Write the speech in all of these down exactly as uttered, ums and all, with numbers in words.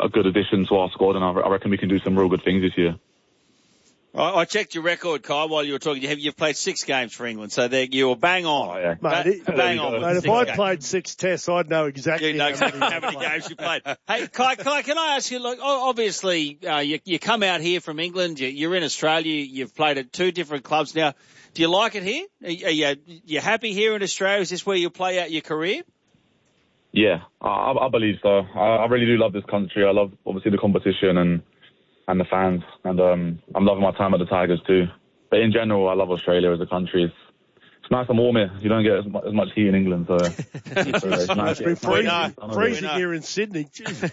a good addition to our squad, and I, I reckon we can do some real good things this year. I, I checked your record, Kai, while you were talking. You have, you've played six games for England, so you were bang on. Oh, yeah. Mate, it, bang on. Mate, if I'd played six tests, I'd know exactly, you know how, exactly many how many games you played. Hey, Kai, Kai, can I ask you, look, obviously, uh, you, you come out here from England, you, you're in Australia, you've played at two different clubs now. Do you like it here? Are you, are you happy here in Australia? Is this where you'll play out your career? Yeah, I, I believe so. I, I really do love this country. I love, obviously, the competition and and the fans. And um, I'm loving my time at the Tigers too. But in general, I love Australia as a country. It's, it's nice and warm here. You don't get as much, as much heat in England. So, so it's nice. It's been freezing, know. freezing here in Sydney.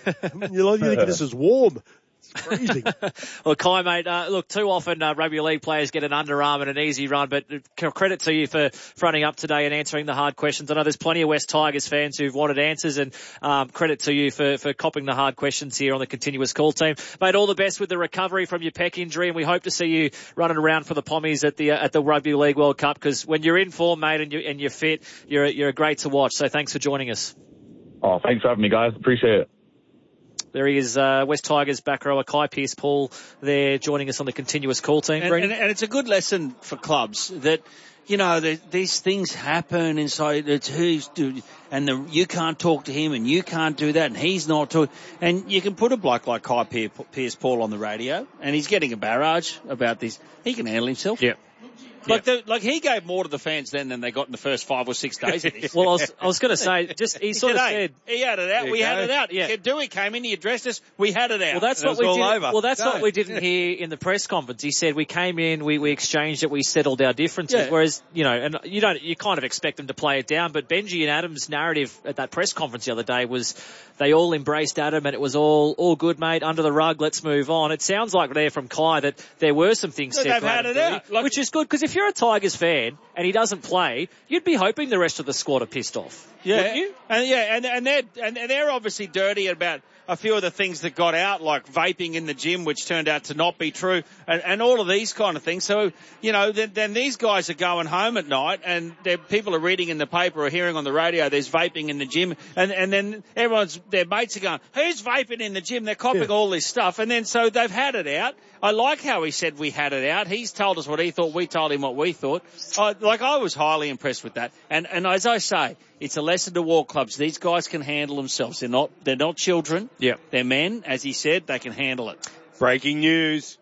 You like, you think this is warm. It's freezing. Well, Kai, mate, uh, look, too often uh, rugby league players get an underarm and an easy run, but credit to you for fronting up today and answering the hard questions. I know there's plenty of West Tigers fans who've wanted answers, and um, credit to you for, for copping the hard questions here on the continuous call team. Mate, all the best with the recovery from your pec injury, and we hope to see you running around for the Pommies at the uh, at the Rugby League World Cup, because when you're in form, mate, and, you, and you're fit, you're, you're great to watch. So thanks for joining us. Oh, thanks for having me, guys. Appreciate it. There he is, uh, West Tigers back rower Kai Pearce-Paul there joining us on the continuous call team. And, and, and it's a good lesson for clubs that, you know, the, these things happen inside. It's who's do, and the, you can't talk to him and you can't do that and he's not talking. And you can put a bloke like Kai Pearce-Paul on the radio and he's getting a barrage about this. He can handle himself. Yeah. Like, the, like he gave more to the fans then than they got in the first five or six days of this. Well, I was, I was going to say, just he, he sort said, of hey, said he had it out. We had go. it out. He Yeah. said, "Do he came in? He addressed us. We had it out." Well, that's and what we all did. Over. Well, that's Go. what we didn't hear in the press conference. He said we came in, we, we exchanged it, we settled our differences. Yeah. Whereas, you know, and you don't, you kind of expect them to play it down. But Benji and Adam's narrative at that press conference the other day was they all embraced Adam and it was all all good, mate, under the rug. Let's move on. It sounds like there from Kai that there were some things But separated, they've had it really, out. Like, which is good, because if you're a Tigers fan and he doesn't play, you'd be hoping the rest of the squad are pissed off. Yeah, you? and yeah, and and they're and they're obviously dirty about a few of the things that got out, like vaping in the gym, which turned out to not be true, and, and all of these kind of things. So, you know, then, then these guys are going home at night, and people are reading in the paper or hearing on the radio there's vaping in the gym, and and then everyone's their mates are going, who's vaping in the gym? They're copying Yeah. all this stuff, and then so they've had it out. I like how he said we had it out. He's told us what he thought. We told him what we thought. I, like I was highly impressed with that, and and as I say, it's a lesson to all clubs. These guys can handle themselves. They're not they're not children. Yeah. They're men. As he said, they can handle it. Breaking news.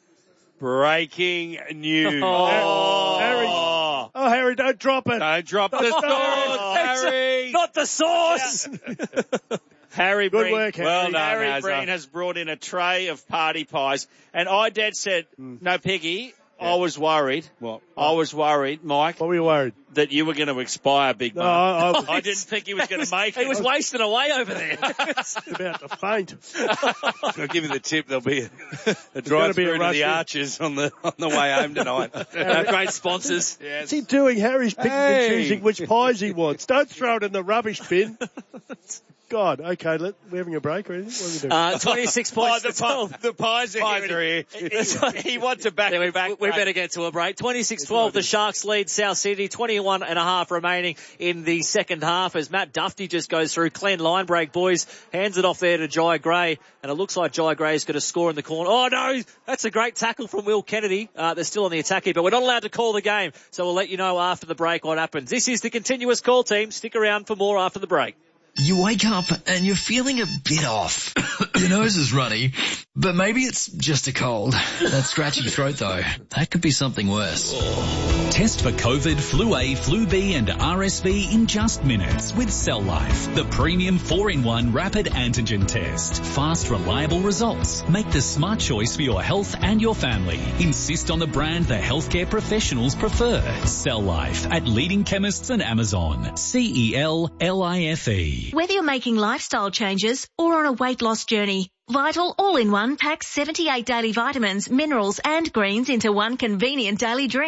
Breaking news. Oh, Harry. Oh, Harry, don't drop it. Don't drop the Oh, sauce, Harry. Not the sauce! Harry Good Breen, work, Harry. Well done, Harry Hazza. Breen has brought in a tray of party pies, and I dad said, no, Peggy, I was worried. What? I was worried, Mike, What were you worried? that you were going to expire, Big No, Mum. I, I was I didn't think he was going to make He it. was wasting away over there. about to faint. I'll give you the tip. There'll be a, a gonna drive be a through to rush the in. Arches on the on the way home tonight. Uh, great sponsors. Yes. What's he doing? Harry's picking Hey. and choosing which pies he wants. Don't throw it in the rubbish bin. God, okay, let, we're having a break or anything? What are we doing? Uh, twenty-six Oh, points the, to twelve. pi- the pies are Pies here. are here. He, he wants to back Yeah, we, back. we back. better get to a break. twenty-six twelve, the Sharks lead South Sydney. twenty-one and a half remaining in the second half as Matt Duffy just goes through. Clean line break, boys. Hands it off there to Jai Gray. And it looks like Jai Gray is going to score in the corner. Oh, no! That's a great tackle from Will Kennedy. Uh, they're still on the attack here, but we're not allowed to call the game. So we'll let you know after the break what happens. This is the continuous call team. Stick around for more after the break. You wake up and you're feeling a bit off. Your nose is runny, but maybe it's just a cold. That scratchy throat though, that could be something worse. Test for COVID, Flu A, Flu B and R S V in just minutes with Cell Life, the premium four in one rapid antigen test. Fast, reliable results. Make the smart choice for your health and your family. Insist on the brand the healthcare professionals prefer. Cell Life at leading chemists and Amazon. C E L L I F E. Whether you're making lifestyle changes or on a weight loss journey, Vital All-in-One packs seventy-eight daily vitamins, minerals and greens into one convenient daily drink.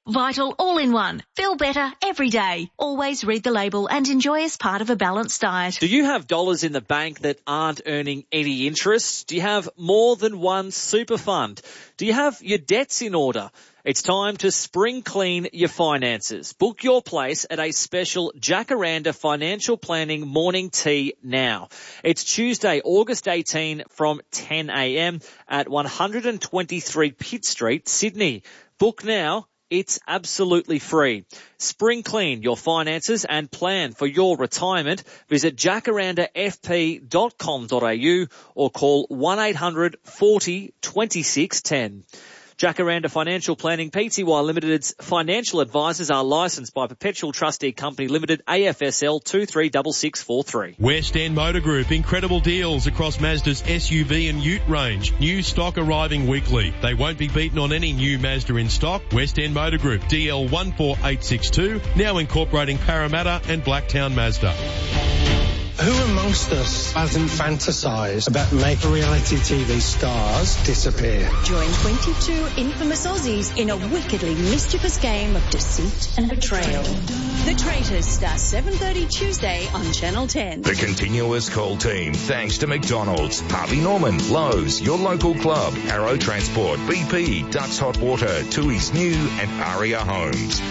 Vital all-in-one. Feel better every day. Always read the label and enjoy as part of a balanced diet. Do you have dollars in the bank that aren't earning any interest? Do you have more than one super fund? Do you have your debts in order? It's time to spring clean your finances. Book your place at a special Jacaranda Financial Planning morning tea now. It's Tuesday, August eighteenth from ten a.m. at one twenty-three Pitt Street, Sydney. Book now. It's absolutely free. Spring clean your finances and plan for your retirement. Visit jacaranda f p dot com dot a u or call one eight hundred forty twenty-six ten. Jacaranda Financial Planning Pty Limited's financial advisors are licensed by Perpetual Trustee Company Limited, A F S L two three six six four three. West End Motor Group, incredible deals across Mazda's S U V and Ute range. New stock arriving weekly. They won't be beaten on any new Mazda in stock. West End Motor Group, D L one four eight six two, now incorporating Parramatta and Blacktown Mazda. Who amongst us hasn't fantasised about making reality T V stars disappear? Join twenty-two infamous Aussies in a wickedly mischievous game of deceit and betrayal. The Traitors starts seven thirty Tuesday on Channel ten. The Continuous Call team, thanks to McDonald's, Harvey Norman, Lowe's, your local club, Arrow Transport, B P, Ducks Hot Water, Tui's New and Aria Homes.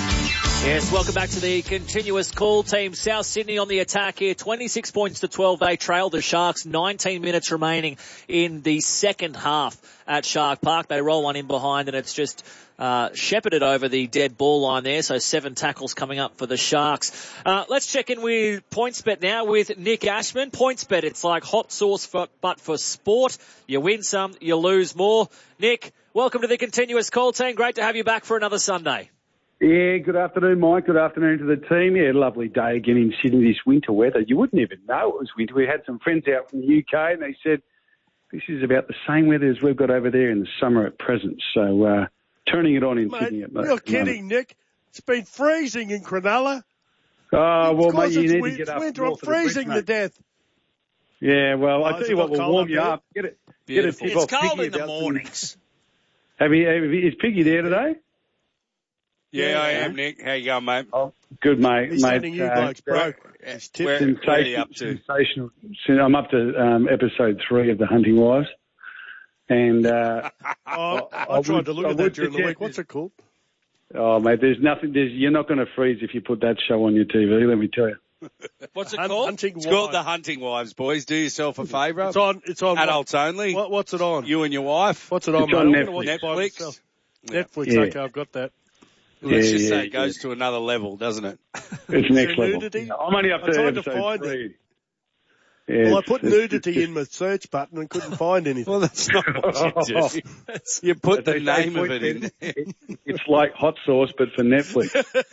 Yes, welcome back to the Continuous Call team. South Sydney on the attack here. twenty-six points to twelve. They trail the Sharks. nineteen minutes remaining in the second half at Shark Park. They roll one in behind and it's just uh shepherded over the dead ball line there. So seven tackles coming up for the Sharks. Uh let's check in with PointsBet now with Nick Ashman. PointsBet, it's like hot sauce for, but for sport. You win some, you lose more. Nick, welcome to the Continuous Call team. Great to have you back for another Sunday. Yeah, good afternoon, Mike. Good afternoon to the team. Yeah, lovely day again in Sydney, this winter weather. You wouldn't even know it was winter. We had some friends out from the U K and they said this is about the same weather as we've got over there in the summer at present. So uh, turning it on in mate, Sydney at the You're kidding, Nick. It's been freezing in Cronulla. Oh, well, mate, you need winter, to get up. winter. I'm freezing to death. Yeah, well, oh, I tell you what, we'll warm you up. Get it. Get a It's cold in the mornings. Have you, have you, is Piggy there today? Yeah, yeah, I am, Nick. How you going, mate? Oh, good, mate. He's mate, sending you uh, blokes broke. He's Where, tipped. where are you up to? Sensational. I'm up to um, episode three of The Hunting Wives. And uh, oh, I, I, I tried would, to look I at that would during the suggest week. What's it called? Oh, mate, there's nothing. There's, you're not going to freeze if you put that show on your T V, let me tell you. What's it Hun- called? Hunting It's Wives. called The Hunting Wives, boys. Do yourself a favour. It's on. It's on. Adults only. What, what's it on? You and your wife. What's it on, It's mate? on I'm Netflix. gonna watch it by Netflix. myself. Netflix. Yeah. Okay, I've got that. Let's Yeah, just yeah, say it goes yeah. to another level, doesn't it? It's next there level. nudity? I'm only up I to tried to episode find three. Well, Yeah, I it's- put it's- nudity in my search button and couldn't find anything. Well, that's not what you do. You put the They say name of it in there. it- It's like hot sauce, but for Netflix.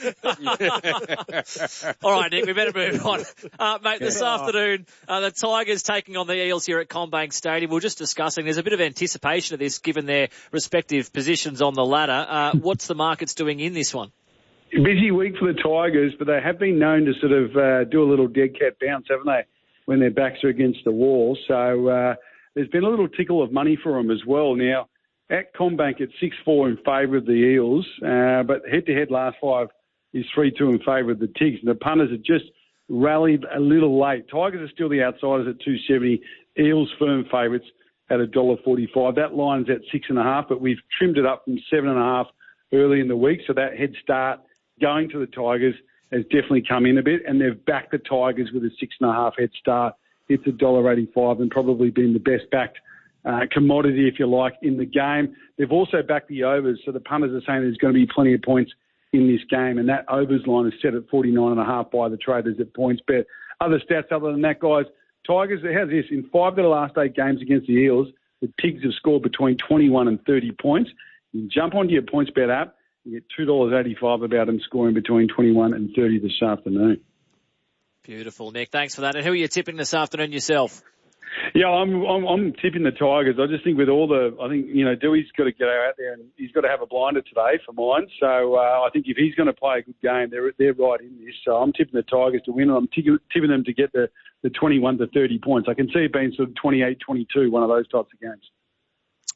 All right, Nick, we better move on. Uh, mate, this afternoon, uh, the Tigers taking on the Eels here at CommBank Stadium. We were just discussing, there's a bit of anticipation of this given their respective positions on the ladder. Uh, what's the markets doing in this one? Busy week for the Tigers, but they have been known to sort of uh, do a little dead cat bounce, haven't they, when their backs are against the wall. So uh, there's been a little tickle of money for them as well. Now, at CommBank, it's six four in favour of the Eels, uh, but head-to-head last five is three two in favour of the Tigs. And the punters have just rallied a little late. Tigers are still the outsiders at two seventy. Eels firm favourites at one dollar forty-five. That line's at six and a half, but we've trimmed it up from seven and a half early in the week. So that head start going to the Tigers has definitely come in a bit, and they've backed the Tigers with a six and a half head start. It's one dollar eighty-five and probably been the best backed uh, commodity, if you like, in the game. They've also backed the overs, so the punters are saying there's going to be plenty of points in this game, and that overs line is set at forty-nine and a half by the traders at PointsBet. Other stats other than that, guys, Tigers, how's this? In five of the last eight games against the Eels, the Tigs have scored between twenty-one and thirty points. You can jump onto your PointsBet app, you get two dollars eighty-five about them scoring between twenty-one and thirty this afternoon. Beautiful, Nick. Thanks for that. And who are you tipping this afternoon yourself? Yeah, I'm, I'm I'm tipping the Tigers. I just think with all the, I think, you know, Dewey's got to get out there and he's got to have a blinder today for mine. So uh, I think if he's going to play a good game, they're they're right in this. So I'm tipping the Tigers to win, and I'm tipping, tipping them to get the, the twenty-one to thirty points. I can see it being sort of twenty-eight twenty-two, one of those types of games.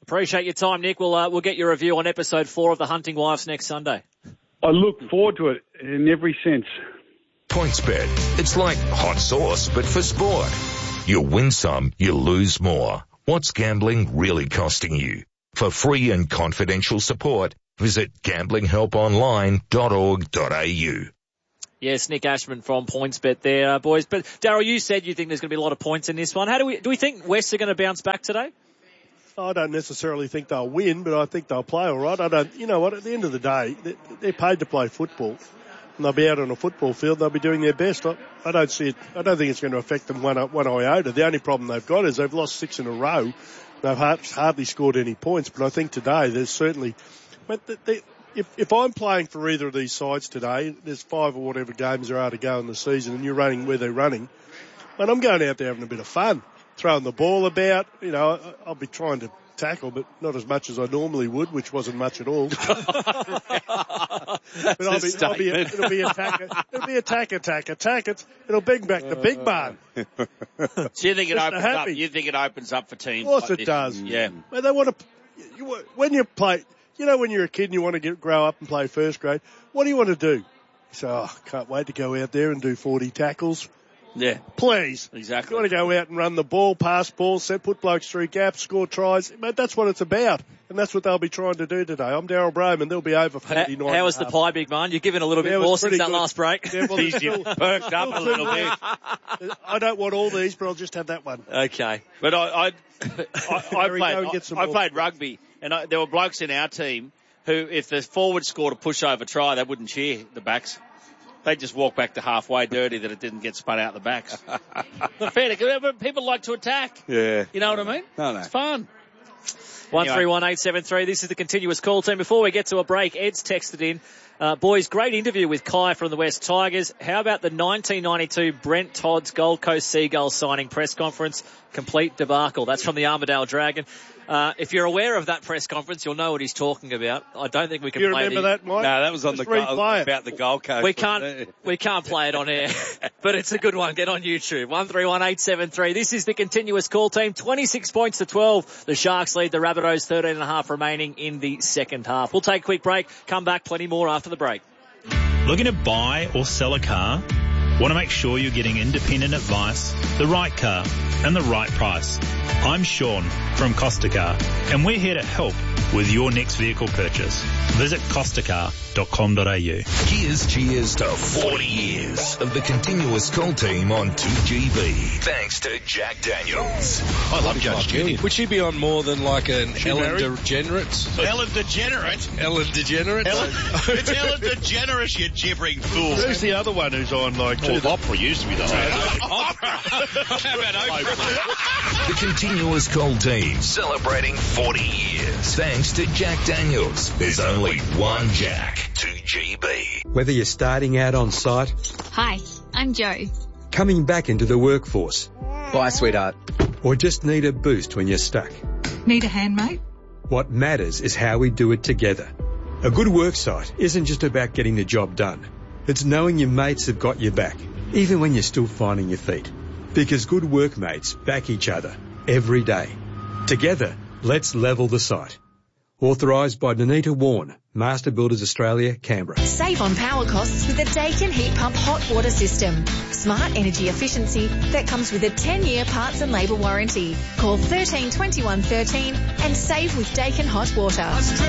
Appreciate your time, Nick. We'll, uh, we'll get your review on episode four of The Hunting Wives next Sunday. I look forward to it in every sense. PointsBet. It's like hot sauce, but for sport. You win some, you lose more. What's gambling really costing you? For free and confidential support, visit gambling help online dot org dot a u. Yes, Nick Ashman from PointsBet there, uh, boys. But Daryl, you said you think there's going to be a lot of points in this one. How do we do we think West are going to bounce back today? I don't necessarily think they'll win, but I think they'll play all right. I don't. You know what? At the end of the day, they're paid to play football, and they'll be out on a football field. They'll be doing their best. I, I don't see it. I don't think it's going to affect them one one iota. The only problem they've got is they've lost six in a row. They've hardly scored any points, but I think today there's certainly. But they, they, if if I'm playing for either of these sides today, there's five or whatever games there are to go in the season, and you're running where they're running, and I'm going out there having a bit of fun, throwing the ball about. You know, I'll be trying to tackle, but not as much as I normally would, which wasn't much at all. But I'll be, I'll be, it'll be attack, it'll be attack, attack, attack. It's, it'll bring back the big man. So you think it Mister opens Happy. up? You think it opens up for teams? Of course like it this? does. Yeah. Well, they want to. You, when you play, you know, when you're a kid and you want to get, grow up and play first grade, what do you want to do? You say, oh, can't wait to go out there and do forty tackles. Yeah. Please. Exactly. You want to go out and run the ball, pass balls, set, put blokes through gaps, score tries. Mate, that's what it's about. And that's what they'll be trying to do today. I'm Daryl Brayman. They'll be over forty-nine. How, how was the pie, big man? You're giving a little bit Yeah, more since pretty that good. last break. Yeah, well, He's still- perked up a still little two bit. more. I don't want all these, but I'll just have that one. Okay. But I, I, I, I Harry, played, go and get some I, I more. played rugby, and I, there were blokes in our team who, if the forward scored a pushover try, they wouldn't cheer the backs. They'd just walk back to halfway dirty that it didn't get spun out the backs. Not fair. To, people like to attack. Yeah. You know what I mean? No, no. It's fun. One three one eight seven three. This is the continuous call team. Before we get to a break, Ed's texted in. Uh, boys, great interview with Kai from the West Tigers. How about the nineteen ninety-two Brent Todd's Gold Coast Seagulls signing press conference? Complete debacle. That's from the Armidale Dragon. Uh, if you're aware of that press conference, you'll know what he's talking about. I don't think we can You play remember the, that, Mike? No, that was on Just the goal, replay it. about the Gold Coast. We wasn't can't, it? we can't play it on air, but it's a good one. Get on YouTube. one three one eight seven three. This is the continuous call team. twenty-six points to twelve. The Sharks lead the Rabbitohs, thirteen and a half remaining in the second half. We'll take a quick break. Come back, plenty more after the break. Looking to buy or sell a car? Want to make sure you're getting independent advice, the right car, and the right price? I'm Sean from Costa Car, and we're here to help with your next vehicle purchase. Visit costa car dot com dot a u. Cheers, cheers to forty years of the continuous call team on two G B. Thanks to Jack Daniels. I love Judge Judy. Would she be on more than like an She Ellen married? DeGeneres? Ellen DeGenerate. Ellen DeGeneres? Ellen, it's Ellen DeGeneres, you gibbering fool. Who's the other one who's on like Oh, two? Opera used to be the Opera. How about Oprah? The continuous call team celebrating forty years. Thanks to Jack Daniels. There's only one Jack, two G B. Whether you're starting out on site, Hi, I'm Joe. coming back into the workforce, Bye, sweetheart. or just need a boost when you're stuck, Need a hand, mate? what matters is how we do it together. A good work site isn't just about getting the job done. It's knowing your mates have got your back, even when you're still finding your feet. Because good workmates back each other every day. Together, let's level the site. Authorised by Danita Warren, Master Builders Australia, Canberra. Save on power costs with the Dakin Heat Pump Hot Water System. Smart energy efficiency that comes with a ten-year parts and labour warranty. Call thirteen twenty-one thirteen and save with Dakin Hot Water.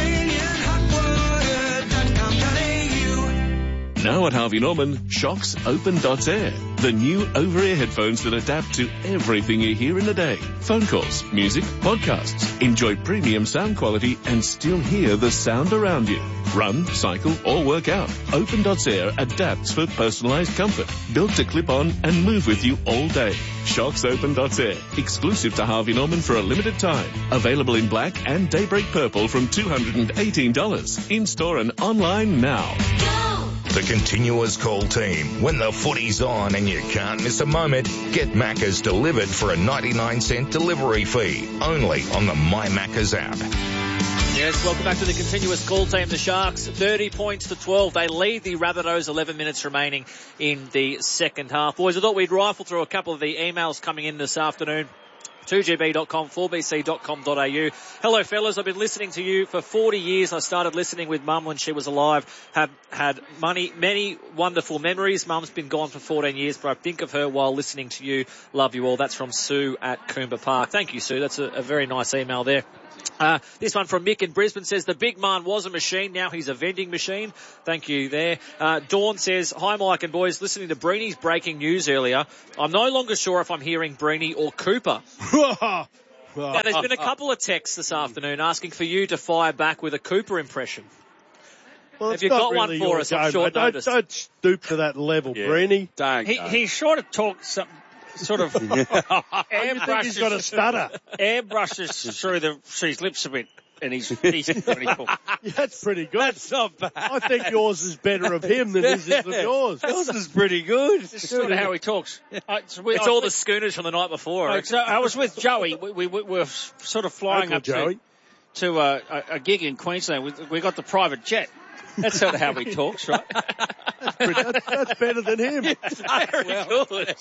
Now at Harvey Norman, Shocks Open dot air. The new over-ear headphones that adapt to everything you hear in a day. Phone calls, music, podcasts. Enjoy premium sound quality and still hear the sound around you. Run, cycle, or work out. Open dot air adapts for personalized comfort. Built to clip on and move with you all day. Shocks Open dot air. Exclusive to Harvey Norman for a limited time. Available in black and daybreak purple from two hundred eighteen dollars. In-store and online now. The continuous call team. When the footy's on and you can't miss a moment, get Macca's delivered for a ninety-nine cent delivery fee. Only on the My Macca's app. Yes, welcome back to the continuous call team. The Sharks, thirty points to twelve. They lead the Rabbitohs, eleven minutes remaining in the second half. Boys, I thought we'd rifle through a couple of the emails coming in this afternoon. two g b dot com, four b c dot com dot a u. Hello, fellas. I've been listening to you for forty years. I started listening with Mum when she was alive. Have had money, many wonderful memories. Mum's been gone for fourteen years, but I think of her while listening to you. Love you all. That's from Sue at Coomber Park. Thank you, Sue. That's a, a very nice email there. Uh, this one from Mick in Brisbane says, the big man was a machine, now he's a vending machine. Thank you there. Uh, Dawn says, hi Mike and boys, listening to Breeny's breaking news earlier. I'm no longer sure if I'm hearing Breeny or Cooper. Now, there's been a couple of texts this afternoon asking for you to fire back with a Cooper impression. Well, Have you got really one for us on short don't, notice? Don't stoop to that level, Yeah. Breeny. Don't. He, he sort of talks some, sort of airbrushes. He's got a stutter. Airbrushes through the through his lips a bit, and he's he's pretty cool. Yeah, that's pretty good. That's not bad. I think yours is better of him than his is of yours. Yours is pretty good. This is sort of how he talks. I, so we, It's I all was the schooners from the night before. with, so I was with Joey. We, we, we were sort of flying Uncle up Joey. to, to a, a, a gig in Queensland. We, we got the private jet. That's sort of how he talks, right? That's, that's better than him. Very good.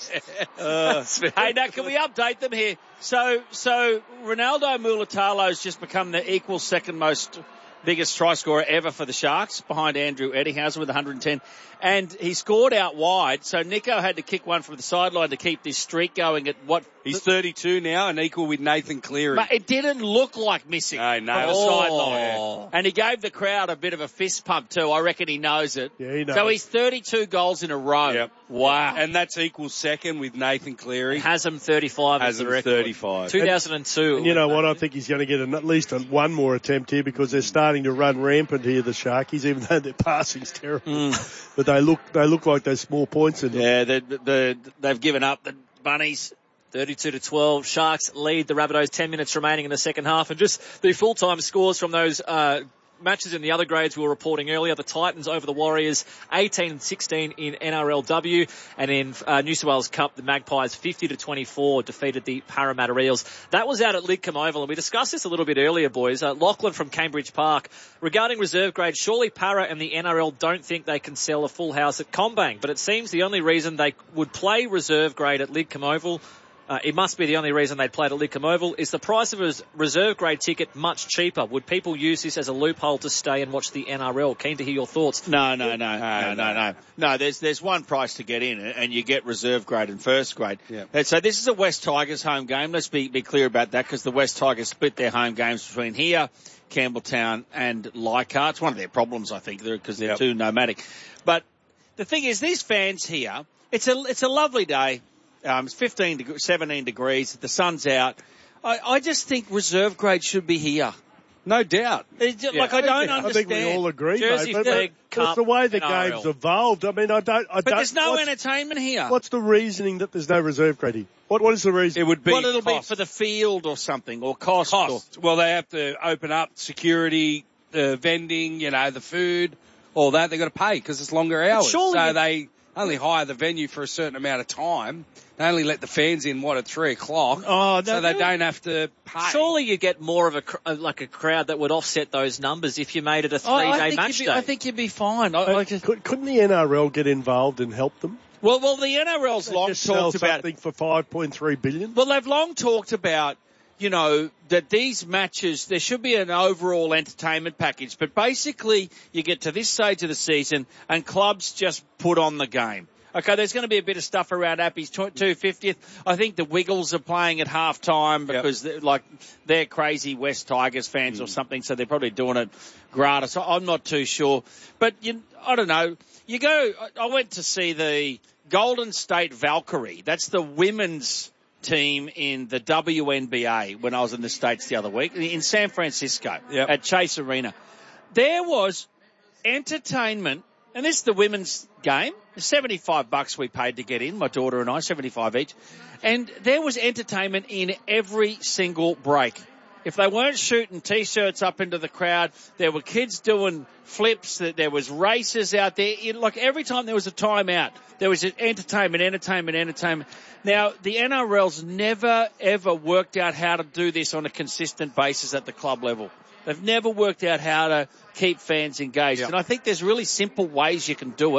Uh, hey, now can we update them here? So, so Ronaldo Mulatalo's just become the equal second most biggest try scorer ever for the Sharks, behind Andrew Eddinghausen with one hundred ten. And he scored out wide, so Nico had to kick one from the sideline to keep this streak going at what... He's thirty-two now and equal with Nathan Cleary. But it didn't look like missing No, no. from the Oh. sideline. And he gave the crowd a bit of a fist pump too. I reckon he knows it. Yeah, he knows. So he's thirty-two goals in a row. Yep. Wow. And that's equal second with Nathan Cleary. Hasm thirty-five is the Hasm record. thirty-five. two thousand two. And you know what? I think he's going to get an, at least a, one more attempt here because they're starting to run rampant here, the Sharkies, even though their passing's terrible. Mm. But they look they look like those small points in them. Yeah, the, the, they've given up. The Bunnies. thirty-two to twelve. Sharks lead the Rabbitohs. ten minutes remaining in the second half. And just the full-time scores from those uh, matches in the other grades we were reporting earlier. The Titans over the Warriors, eighteen and sixteen in N R L W. And in uh, New South Wales Cup, the Magpies fifty to twenty-four defeated the Parramatta Eels. That was out at Lidcombe Oval. And we discussed this a little bit earlier, boys. Uh, Lachlan from Cambridge Park. Regarding reserve grade, surely Parra and the N R L don't think they can sell a full house at Combang. But it seems the only reason they would play reserve grade at Lidcombe Oval, Uh, it must be the only reason they'd played at Lidcombe Oval, is the price of a reserve grade ticket much cheaper. Would people use this as a loophole to stay and watch the N R L? Keen to hear your thoughts. No, no, no, no, no, no. No, there's there's one price to get in, and you get reserve grade and first grade. Yeah. And so this is a West Tigers home game. Let's be, be clear about that, because the West Tigers split their home games between here, Campbelltown and Leichhardt. It's one of their problems, I think, because they're, they're Yep. too nomadic. But the thing is, these fans here, it's a it's a lovely day. Um, it's fifteen, deg- seventeen degrees. The sun's out. I, I just think reserve grade should be here. No doubt. It's just, Like, I don't I understand. think we all agree, Jersey mate. But, Flag, but it's Cup, the way the N R L. game's evolved. I mean, I don't. I But don't, there's no what's, entertainment here. what's the reasoning that there's no reserve grade here? What What is the reason? It would be Well, it'll cost. be for the field or something, or cost. Cost. Well, they have to open up security, uh, vending, you know, the food, all that. They've got to pay because it's longer hours. surely So you- they only hire the venue for a certain amount of time. They only let the fans in, what, at three o'clock. Oh, so they don't have to pay. Surely you get more of a cr- uh, like a crowd that would offset those numbers if you made it a Oh, I three-day think match you'd be, day. I think you'd be fine. I, Uh, I just, could, couldn't the N R L get involved and help them? well, well, the N R L's They long just sell talked about. something for five point three billion. Well, they've long talked about, you know, that these matches, there should be an overall entertainment package. But basically, you get to this stage of the season and clubs just put on the game. Okay, there's going to be a bit of stuff around Appy's two hundred fiftieth. I think the Wiggles are playing at half time because they're, like they're crazy West Tigers fans Mm. or something, so they're probably doing it gratis. I'm not too sure. But you, I don't know. You go, I went to see the Golden State Valkyrie. That's the women's team in the W N B A when I was in the States the other week in San Francisco Yep. at Chase Arena. There was entertainment, and this is the women's game. seventy-five bucks we paid to get in, my daughter and I, seventy-five each. And there was entertainment in every single break. If they weren't shooting T-shirts up into the crowd, there were kids doing flips, there was races out there. It, like every time there was a timeout, there was entertainment, entertainment, entertainment. Now, the N R L's never, ever worked out how to do this on a consistent basis at the club level. They've never worked out how to keep fans engaged. Yep. And I think there's really simple ways you can do it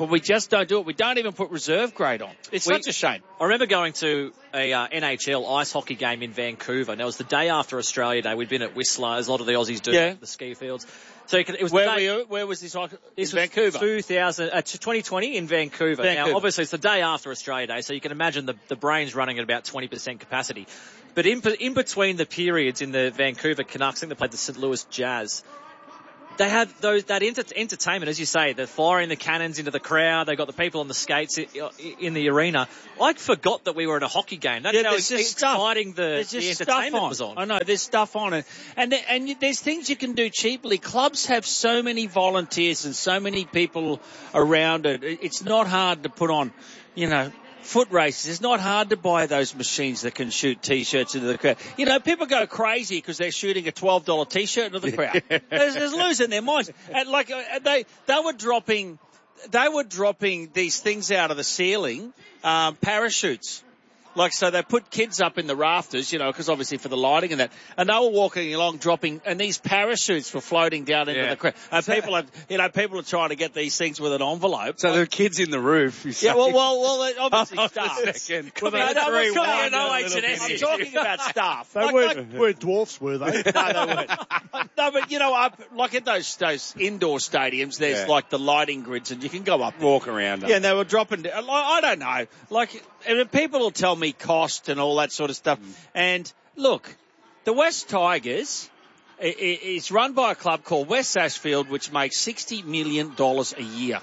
but we just don't do it. We don't even put reserve grade on. It's We- such a shame. I remember going to a uh, N H L ice hockey game in Vancouver, and it was the day after Australia Day. We'd been at Whistler, as a lot of the Aussies do, Yeah. the ski fields. So you can, it was Where the day, were you? Where was this hockey? This in was Vancouver. two thousand, uh, twenty twenty in Vancouver. Vancouver. Now, obviously, it's the day after Australia Day, so you can imagine the, the brain's running at about twenty percent capacity. But in, in between the periods in the Vancouver Canucks, I think they played the Saint Louis Jazz, they had those, that enter, entertainment, as you say, they're firing the cannons into the crowd. They got the people on the skates in, in the arena. I forgot that we were at a hockey game. That's Yeah, how there's just exciting the, There's the just entertainment stuff on. was on. I know, there's stuff on it. And, there- and there's things you can do cheaply. Clubs have so many volunteers and so many people around it. It- It's not hard to put on, you know, foot races. It's not hard to buy those machines that can shoot T-shirts into the crowd. You know, people go crazy because they're shooting a twelve dollars T-shirt into the crowd. they're, they're losing their minds. And like, uh, they, they were dropping, they were dropping these things out of the ceiling, um, parachutes. Like, so they put kids up in the rafters, you know, because obviously for the lighting and that, and they were walking along dropping, and these parachutes were floating down into Yeah. the crowd. And So- people are, you know, people are trying to get these things with an envelope. So there are kids in the roof. You Yeah, say. well, well, well, it obviously Hold on staff. a second. Well, Could be no, a no, I'm three talking one, about a O H little and S. I'm bit. talking about staff. They Like- weren't, weren't dwarfs, were they? no, they weren't. No, but you know, up, like at those those indoor stadiums, there's Yeah. like the lighting grids, and you can go up. Walk around. Yeah, and they were dropping. Like, I don't know. Like, and people will tell me cost and all that sort of stuff. Mm. And look, the West Tigers i- i- is run by a club called West Ashfield, which makes sixty million dollars a year.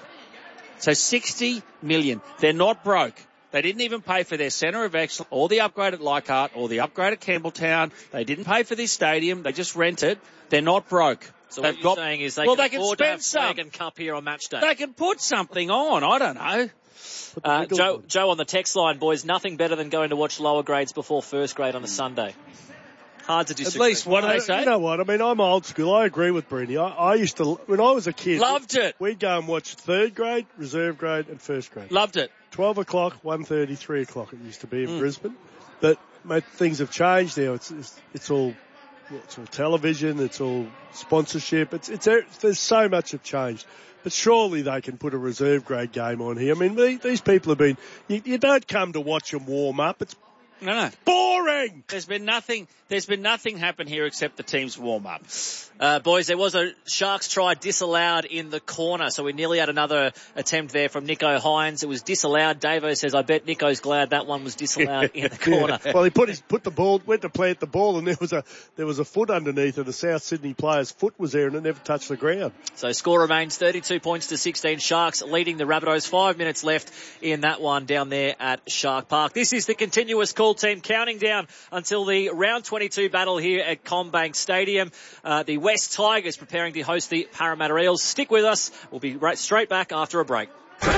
So sixty million. They're not broke. They didn't even pay for their centre of excellence, or the upgrade at Leichhardt, or the upgrade at Campbelltown. They didn't pay for this stadium. They just rent it. They're not broke. So They've what you're got, saying is they well, can they can afford to spend have some. flag and cup here on match day. They can put something on. I don't know. Uh, Joe, Joe on the text line, boys, nothing better than going to watch lower grades before first grade on a Sunday. Hard to At disagree. least, what do they say? You know what? I mean, I'm old school. I agree with Brenny. I, I used to, when I was a kid. Loved it. We'd go and watch third grade, reserve grade, and first grade. Loved it. twelve o'clock, one thirty, three o'clock it used to be in Mm. Brisbane. But, mate, things have changed now. It's, it's, it's all, it's all television. It's all sponsorship. It's, it's, there's so much have changed. But surely they can put a reserve grade game on here. I mean, the- these people have been, you, you don't come to watch them warm up. It's No, no. boring. There's been nothing. There's been nothing happen here except the team's warm up. Uh, boys, there was a Sharks try disallowed in the corner, so we nearly had another attempt there from Nico Hines. It was disallowed. Davo says, I bet Nico's glad that one was disallowed in the corner. Yeah. Well, he put his put the ball, went to plant the ball, and there was a there was a foot underneath, and the South Sydney player's foot was there, and it never touched the ground. So score remains thirty-two points to sixteen. Sharks leading the Rabbitohs. Five minutes left in that one down there at Shark Park. This is the continuous call team counting down until the round twenty-two battle here at CommBank Stadium. Uh, the West Tigers preparing to host the Parramatta Eels. Stick with us. We'll be right straight back after a break.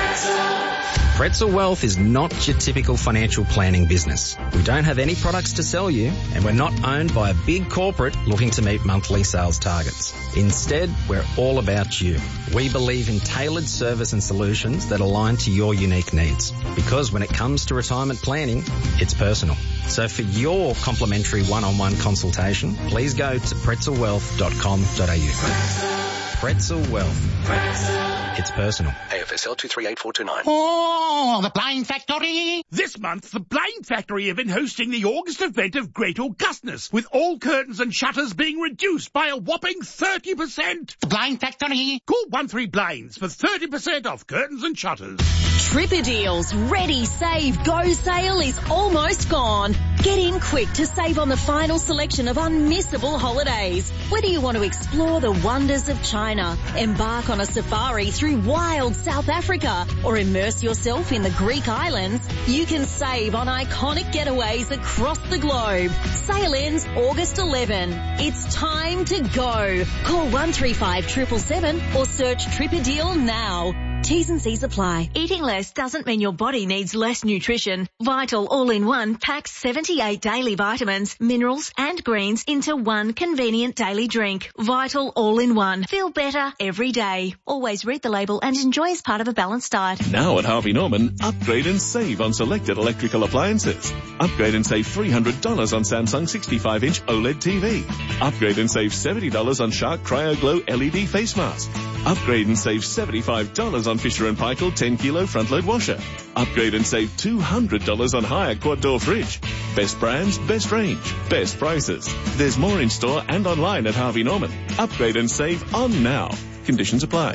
Pretzel Wealth is not your typical financial planning business. We don't have any products to sell you, and we're not owned by a big corporate looking to meet monthly sales targets. Instead, we're all about you. We believe in tailored service and solutions that align to your unique needs. Because when it comes to retirement planning, it's personal. So for your complimentary one-on-one consultation, please go to pretzel wealth dot com dot a u. Pretzel Wealth. It's personal. A F S L two three eight four two nine. Oh, the Blind Factory! This month, the Blind Factory have been hosting the August event of Great Augustness, with all curtains and shutters being reduced by a whopping thirty percent. The Blind Factory! Call one three blinds for thirty percent off curtains and shutters. Tripper Deals Ready, Save, Go sale is almost gone. Get in quick to save on the final selection of unmissable holidays. Whether you want to explore the wonders of China, embark on a safari through wild South Africa, or immerse yourself in the Greek islands, you can save on iconic getaways across the globe. Sale ends August eleventh. It's time to go. Call one three five seven seven seven or search Tripper Deal now. T's and C's apply. Eating less doesn't mean your body needs less nutrition. Vital All-in-One packs seventy-eight daily vitamins, minerals and greens into one convenient daily drink. Vital All-in-One. Feel better every day. Always read the label and enjoy as part of a balanced diet. Now at Harvey Norman, upgrade and save on selected electrical appliances. Upgrade and save three hundred dollars on Samsung sixty-five inch OLED T V. Upgrade and save seventy dollars on Shark Cryo Glow L E D face mask. Upgrade and save seventy-five dollars on Fisher and Paykel ten kilo front load washer. Upgrade and save two hundred dollars on Haier quad door fridge. Best brands, best range, best prices. There's more in store and online at Harvey Norman. Upgrade and save on now. Conditions apply.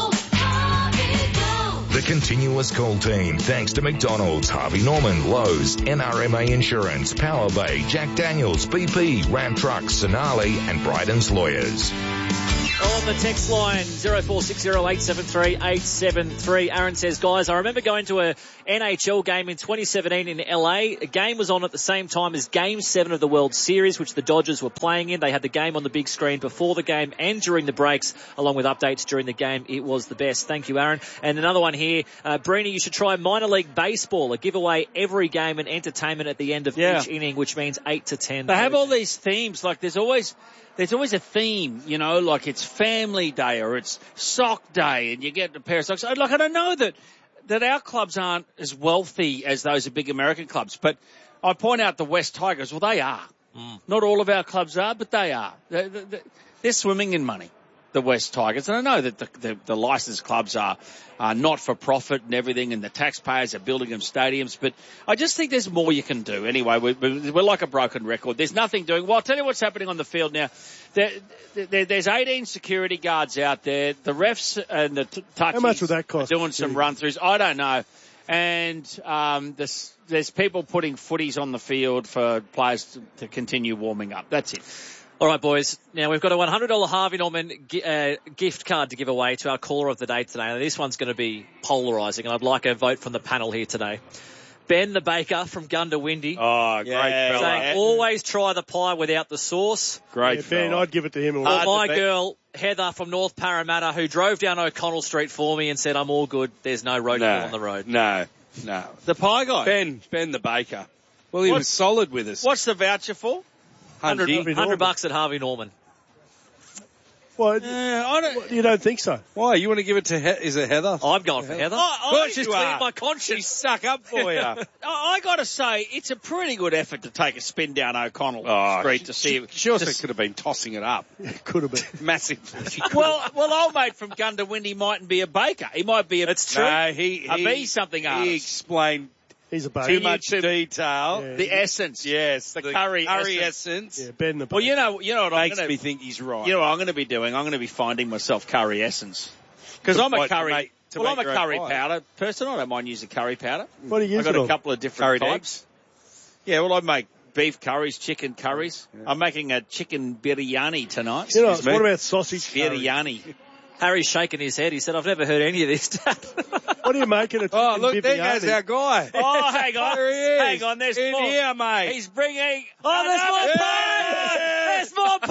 The continuous call team, thanks to McDonald's, Harvey Norman, Lowe's, N R M A Insurance, Power Bay, Jack Daniels, B P, Ram Trucks, Sonali, and Bryden's Lawyers. On the text line, zero four six zero eight seven three eight seven three. Aaron says, guys, I remember going to a N H L game in twenty seventeen in L A. A game was on at the same time as Game seven of the World Series, which the Dodgers were playing in. They had the game on the big screen before the game and during the breaks, along with updates during the game. It was the best. Thank you, Aaron. And another one here, uh, Breeny, you should try minor league baseball, a giveaway every game and entertainment at the end of Yeah. each inning, which means eight to ten. They have all these themes, like there's always, there's always a theme, you know, like it's family day or it's sock day and you get a pair of socks. Like, I don't know that, that our clubs aren't as wealthy as those of big American clubs, but I point out the West Tigers, well, they are. Mm. Not all of our clubs are, but they are. They're, they're, they're swimming in money, the West Tigers. And I know that the, the, the licensed clubs are, are not for profit and everything, and the taxpayers are building them stadiums, but I just think there's more you can do. Anyway, we're, we're like a broken record. There's nothing doing. Well, I'll tell you what's happening on the field now. There, there, there's eighteen security guards out there. The refs and the t- touchies How much would that cost? are doing some run-throughs. I don't know. And um, there's, there's people putting footies on the field for players to, to continue warming up. That's it. All right, boys. Now, we've got a one hundred dollars Harvey Norman uh, gift card to give away to our caller of the day today. Now, this one's going to be polarising, and I'd like a vote from the panel here today. Ben the Baker from Gundawindi. Oh, great yeah, fella. saying, always try the pie without the sauce. Great yeah, Ben, fella. I'd give it to him. Or my girl, Heather from North Parramatta, who drove down O'Connell Street for me and said, I'm all good. There's no road No, on the road. No, no. The pie guy? Ben, Ben the Baker. Well, he What- was solid with us. What's the voucher for? one hundred, Hundy. one hundred bucks at Harvey Norman. Well, Uh, I don't. you don't think so? Why? You want to give it to he- is it Heather? I'm going for Heather. Oh, Of I- course She's you cleared are. my conscience. She stuck up for you. I, I got to say, it's a pretty good effort to take a spin down O'Connell Street to see. She also to- could have been tossing it up. It could have been. Massively. well, well, old mate from Gundawindi mightn't be a baker. He might be a. It's true. No, he, A he, B something he artist. explained He's a baby. too much detail. Yeah. The essence. Yes, The curry curry essence. essence. Yeah, Ben the Baker. Well, you know, you know what I'm Makes gonna, me think he's right. You know what I'm going to be doing? I'm going to be finding myself curry essence. Because To- I'm a what, to curry. make- to well, I'm make a your own curry pie? powder person. I don't mind using curry powder. What do you use I've got it a on? couple of different Curried types. Yeah, well, I make beef curries, chicken curries. I'm making a chicken biryani tonight. You know, Excuse me. what about sausage curry? biryani? Harry's shaking his head. He said, I've never heard any of this. What are you making? A Oh, chicken look, there goes biryani? our guy. Oh, hang on. There he is. Hang on, there's In more. here, mate. He's bringing. Oh, there's more Yes! pie! There's more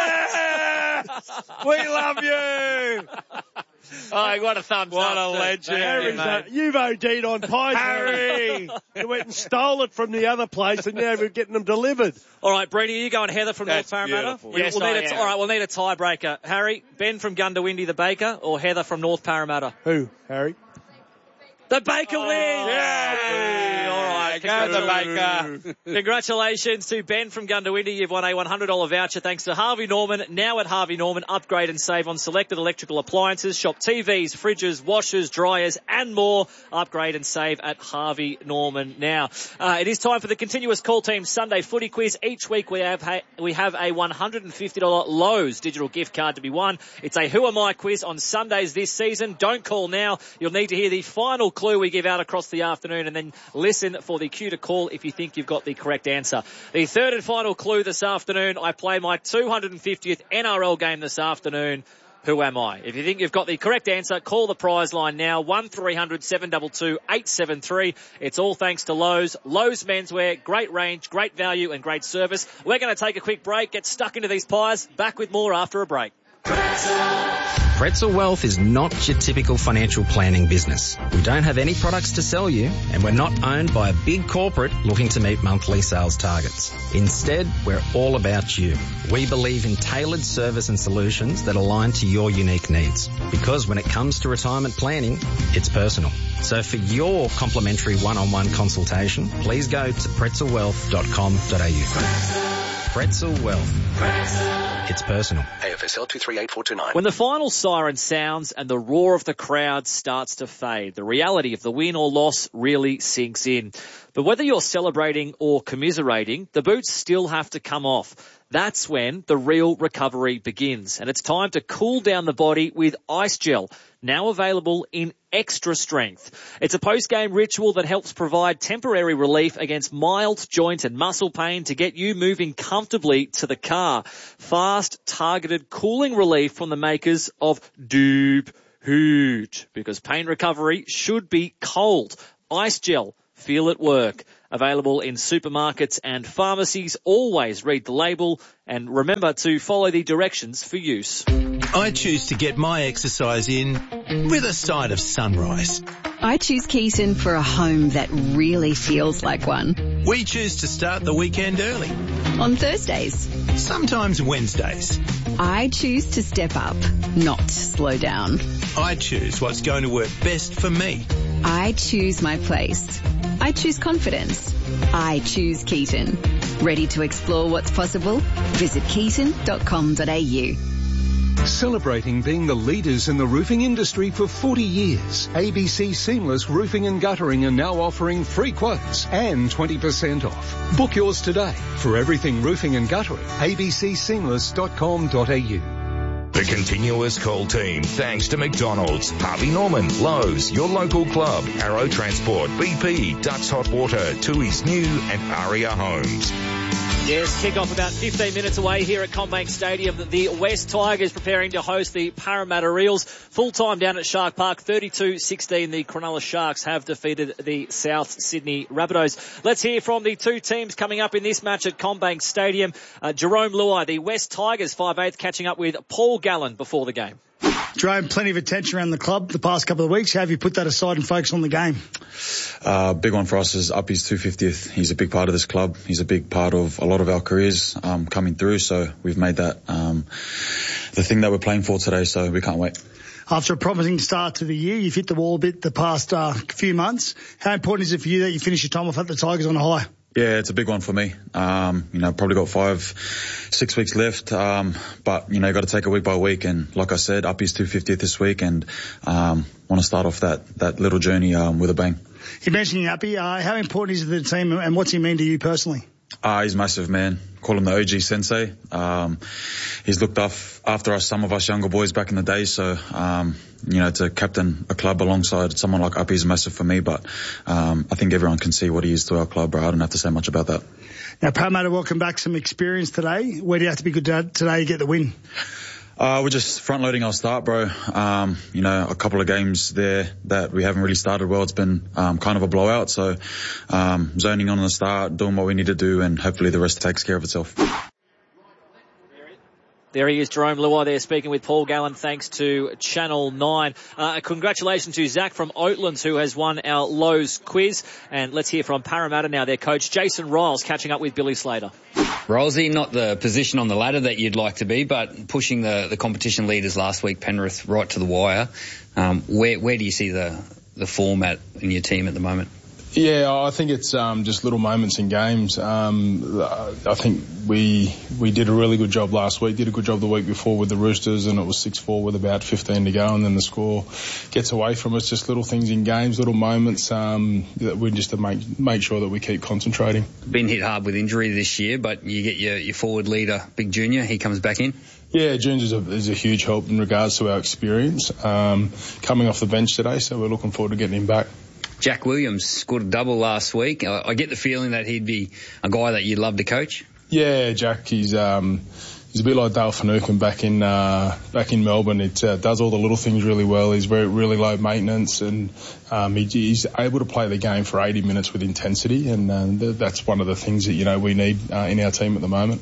pie! We love you. Oh, what a thumbs What up. a too. legend. Harry's, Thank uh, you've OD'd on pies, Harry. You went and stole it from the other place, and now we're getting them delivered. All right, Brady, are you going Heather from That's North Parramatta? beautiful. We- Yes, we'll need I a t- am. all right, we'll need a tiebreaker. Harry, Ben from Gundawindi, the baker, or Heather from North Parramatta? Who, Harry? The baker wins! Yay! All right, Go the Baker. Congratulations to Ben from Gundawindi. You've won a one hundred dollars voucher thanks to Harvey Norman. Now at Harvey Norman, upgrade and save on selected electrical appliances. Shop T Vs, fridges, washers, dryers and more. Upgrade and save at Harvey Norman now. Uh, it is time for the continuous call team Sunday footy quiz. Each week we have ha- we have a one hundred fifty dollars Lowe's digital gift card to be won. It's a Who Am I quiz on Sundays this season. Don't call now. You'll need to hear the final clue we give out across the afternoon and then listen for the cue to call if you think you've got the correct answer. The third and final clue this afternoon, I play my two hundred fiftieth N R L game this afternoon. Who am I? If you think you've got the correct answer, call the prize line now, one three hundred seven two two eight seven three. It's all thanks to Lowe's. Lowe's Menswear, great range, great value and great service. We're going to take a quick break, get stuck into these pies. Back with more after a break. Pretzel Wealth is not your typical financial planning business. We don't have any products to sell you, and we're not owned by a big corporate looking to meet monthly sales targets. Instead, we're all about you. We believe in tailored service and solutions that align to your unique needs. Because when it comes to retirement planning, it's personal. So for your complimentary one-on-one consultation, please go to pretzel wealth dot com dot a u. Pretzel Wealth. It's personal. A F S L two three eight four two nine. When the final siren sounds and the roar of the crowd starts to fade, the reality of the win or loss really sinks in. But whether you're celebrating or commiserating, the boots still have to come off. That's when the real recovery begins. And it's time to cool down the body with Ice Gel, now available in extra strength. It's a post-game ritual that helps provide temporary relief against mild joint and muscle pain to get you moving comfortably to the car. Fast, targeted cooling relief from the makers of Dupe Hoot. Because pain recovery should be cold. Ice Gel. Feel it work. Available in supermarkets and pharmacies. Always read the label and remember to follow the directions for use. I choose to get my exercise in with a side of sunrise. I choose Keaton for a home that really feels like one. We choose to start the weekend early. On Thursdays. Sometimes Wednesdays. I choose to step up, not slow down. I choose what's going to work best for me. I choose my place. I choose confidence. I choose Keaton. Ready to explore what's possible? Visit keaton dot com dot a u. Celebrating being the leaders in the roofing industry for forty years, A B C Seamless Roofing and Guttering are now offering free quotes and twenty percent off. Book yours today. For everything roofing and guttering, a b c seamless dot com dot a u. The continuous call team, thanks to McDonald's, Harvey Norman, Lowe's, your local club, Arrow Transport, B P, Ducks Hot Water, Tui's New and Aria Homes. Yes, kick-off about fifteen minutes away here at CommBank Stadium. The West Tigers preparing to host the Parramatta Eels. Full time down at Shark Park, thirty-two sixteen. The Cronulla Sharks have defeated the South Sydney Rabbitohs. Let's hear from the two teams coming up in this match at CommBank Stadium. Uh, Jerome Luai, the West Tigers five eighth, catching up with Paul Gallen before the game. Jerome, plenty of attention around the club the past couple of weeks. How have you put that aside and focus on the game? Uh, big one for us is Uppy's two fiftieth. He's a big part of this club. He's a big part of a lot of our careers um, coming through. So we've made that um, the thing that we're playing for today. So we can't wait. After a promising start to the year, you've hit the wall a bit the past uh, few months. How important is it for you that you finish your time off at the Tigers on a high? Yeah, it's a big one for me. Um, you know, probably got five, six weeks left. Um, but, you know, you got to take it week by week. And like I said, Uppy's two fiftieth this week and, um, want to start off that, that little journey, um, with a bang. You mentioned Uppy. Uh, how important is he to the team and what's he mean to you personally? Uh, he's massive, man. Call him the O G sensei. Um, he's looked af- after us, some of us younger boys back in the day. So, um, you know, to captain a club alongside someone like Uppy is massive for me. But, um, I think everyone can see what he is to our club, bro. I don't have to say much about that. Now, Parramatta welcome back some experience today. Where do you have to be good today to get the win? Uh, we're just front loading our start, bro. Um, you know, a couple of games there that we haven't really started well. It's been, um, kind of a blowout. So, um, zoning on the start, doing what we need to do, and hopefully the rest takes care of itself. There he is, Jerome Luai there speaking with Paul Gallen, thanks to Channel nine. Uh, congratulations to Zach from Oatlands, who has won our Lowe's quiz. And let's hear from Parramatta now, their coach Jason Riles catching up with Billy Slater. Rolsey, not the position on the ladder that you'd like to be, but pushing the, the competition leaders last week, Penrith, right to the wire. Um, where, where do you see the, the format in your team at the moment? Yeah, I think it's um, just little moments in games. Um, I think we we did a really good job last week, did a good job the week before with the Roosters, and it was six four with about fifteen to go, and then the score gets away from us. Just little things in games, little moments um, that we just to make make sure that we keep concentrating. Been hit hard with injury this year, but you get your, your forward leader, Big Junior, he comes back in. Yeah, Junes is a, is a huge help in regards to our experience um, coming off the bench today, so we're looking forward to getting him back. Jack Williams scored a double last week. I, I get the feeling that he'd be a guy that you'd love to coach. Yeah, Jack, he's um, he's a bit like Dale Finucane back in uh, back in Melbourne. It uh, does all the little things really well. He's very really low maintenance, and um, he, he's able to play the game for eighty minutes with intensity, and uh, that's one of the things that you know we need uh, in our team at the moment.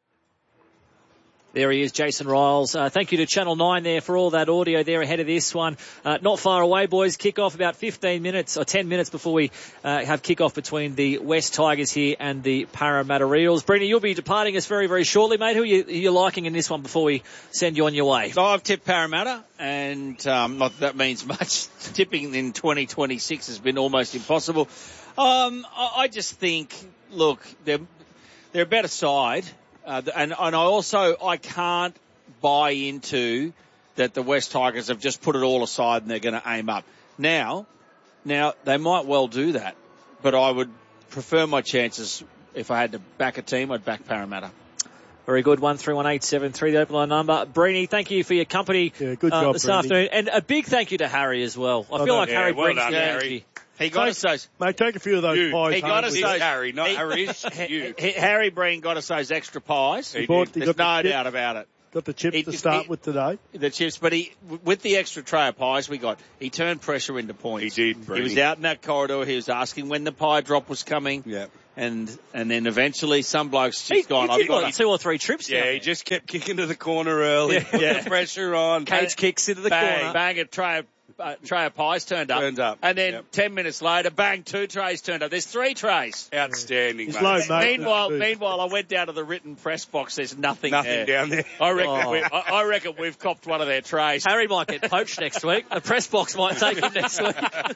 There he is, Jason Riles. Uh, thank you to Channel nine there for all that audio there ahead of this one. Uh, not far away, boys. Kick-off about fifteen minutes or ten minutes before we uh, have kick-off between the West Tigers here and the Parramatta Eels. Brina, you'll be departing us very, very shortly, mate. Who are you, are you liking in this one before we send you on your way? Oh, I've tipped Parramatta, and um, not that, that means much. Tipping in twenty twenty-six has been almost impossible. Um, I, I just think, look, they're, they're a better side. Uh, and, and I also, I can't buy into that the West Tigers have just put it all aside and they're going to aim up. Now, now they might well do that, but I would prefer my chances if I had to back a team, I'd back Parramatta. Very good. one three one eight seven three, the open line number. Breeny, thank you for your company yeah, good uh, job, this Breeny. afternoon. And a big thank you to Harry as well. I oh, feel no, like yeah, Harry well brings done, the Harry. energy. He got take, us those. Mate, take a few of those you, pies. He got us It's those. Harry, not he, Harry's. You. he, Harry Breen got us those extra pies. He bought, he There's got no the doubt about it. Got the chips He- to start he- with today. The chips, but he, with the extra tray of pies we got, he turned pressure into points. He did, He was out in that corridor. He was asking when the pie drop was coming. Yeah. And and then eventually some blokes just He, gone. he I've did got like a- two or three trips down Yeah, there. he just kept kicking to the corner early. Yeah. Put Yeah. the pressure on. Cage kicks into the bang, corner. bang, a tray of, uh, tray of pies turned up. Turned up. And then Yep. ten minutes later, bang, two trays turned up. There's three trays. Outstanding, He's mate. low, mate. Meanwhile, Dude. meanwhile, I went down to the written press box. There's nothing, Nothing there. down there. I reckon, Oh. we, I, I reckon we've copped one of their trays. Harry might get poached next week. The press box might take him next week.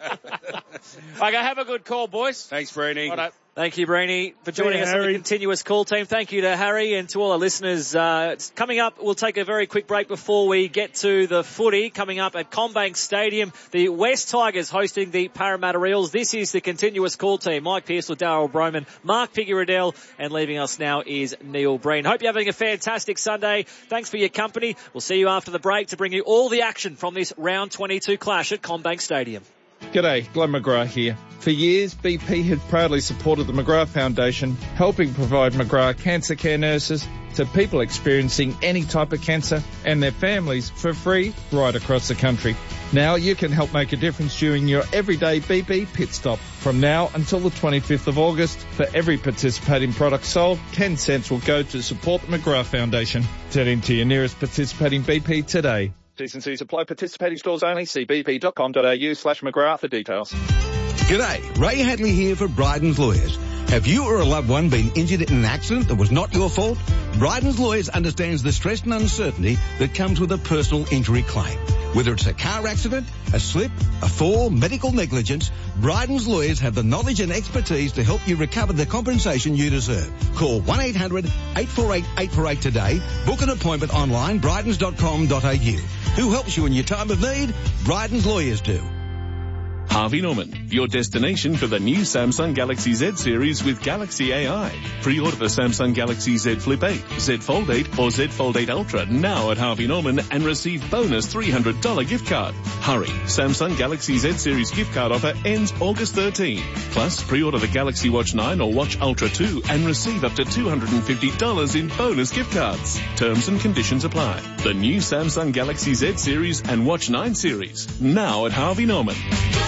Okay, have a good call, boys. Thanks, Breeny. Righto. Thank you, Breeny, for joining See you, us on the Harry. continuous call team. Thank you to Harry and to all our listeners. Uh, it's coming up, we'll take a very quick break before we get to the footy. Coming up at Combank Stadium, the West Tigers hosting the Parramatta Eels. This is the continuous call team. Mike Pearce with Darryl Broman, Mark Piggy-Riddell, and leaving us now is Neil Breen. Hope you're having a fantastic Sunday. Thanks for your company. We'll see you after the break to bring you all the action from this round twenty-two clash at Combank Stadium. G'day, Glenn McGrath here. For years, B P had proudly supported the McGrath Foundation, helping provide McGrath cancer care nurses to people experiencing any type of cancer and their families for free right across the country. Now you can help make a difference during your everyday B P pit stop. From now until the twenty-fifth of August, for every participating product sold, ten cents will go to support the McGrath Foundation. Turn into your nearest participating B P today. T's and C's apply. Participating stores only. See bp.com.au slash McGrath for details. G'day, Ray Hadley here for Bryden's Lawyers. Have you or a loved one been injured in an accident that was not your fault? Bryden's Lawyers understands the stress and uncertainty that comes with a personal injury claim. Whether it's a car accident, a slip, a fall, medical negligence, Bryden's Lawyers have the knowledge and expertise to help you recover the compensation you deserve. Call one eight hundred eight four eight eight four eight today. Book an appointment online, brydens dot com dot a u. Who helps you in your time of need? Bryden's Lawyers do. Harvey Norman, your destination for the new Samsung Galaxy Z series with Galaxy A I. Pre-order the Samsung Galaxy Z Flip eight, Z Fold eight or Z Fold eight Ultra now at Harvey Norman and receive bonus three hundred dollars gift card. Hurry, Samsung Galaxy Z series gift card offer ends August thirteenth. Plus, pre-order the Galaxy Watch nine or Watch Ultra two and receive up to two hundred fifty dollars in bonus gift cards. Terms and conditions apply. The new Samsung Galaxy Z series and Watch nine series now at Harvey Norman.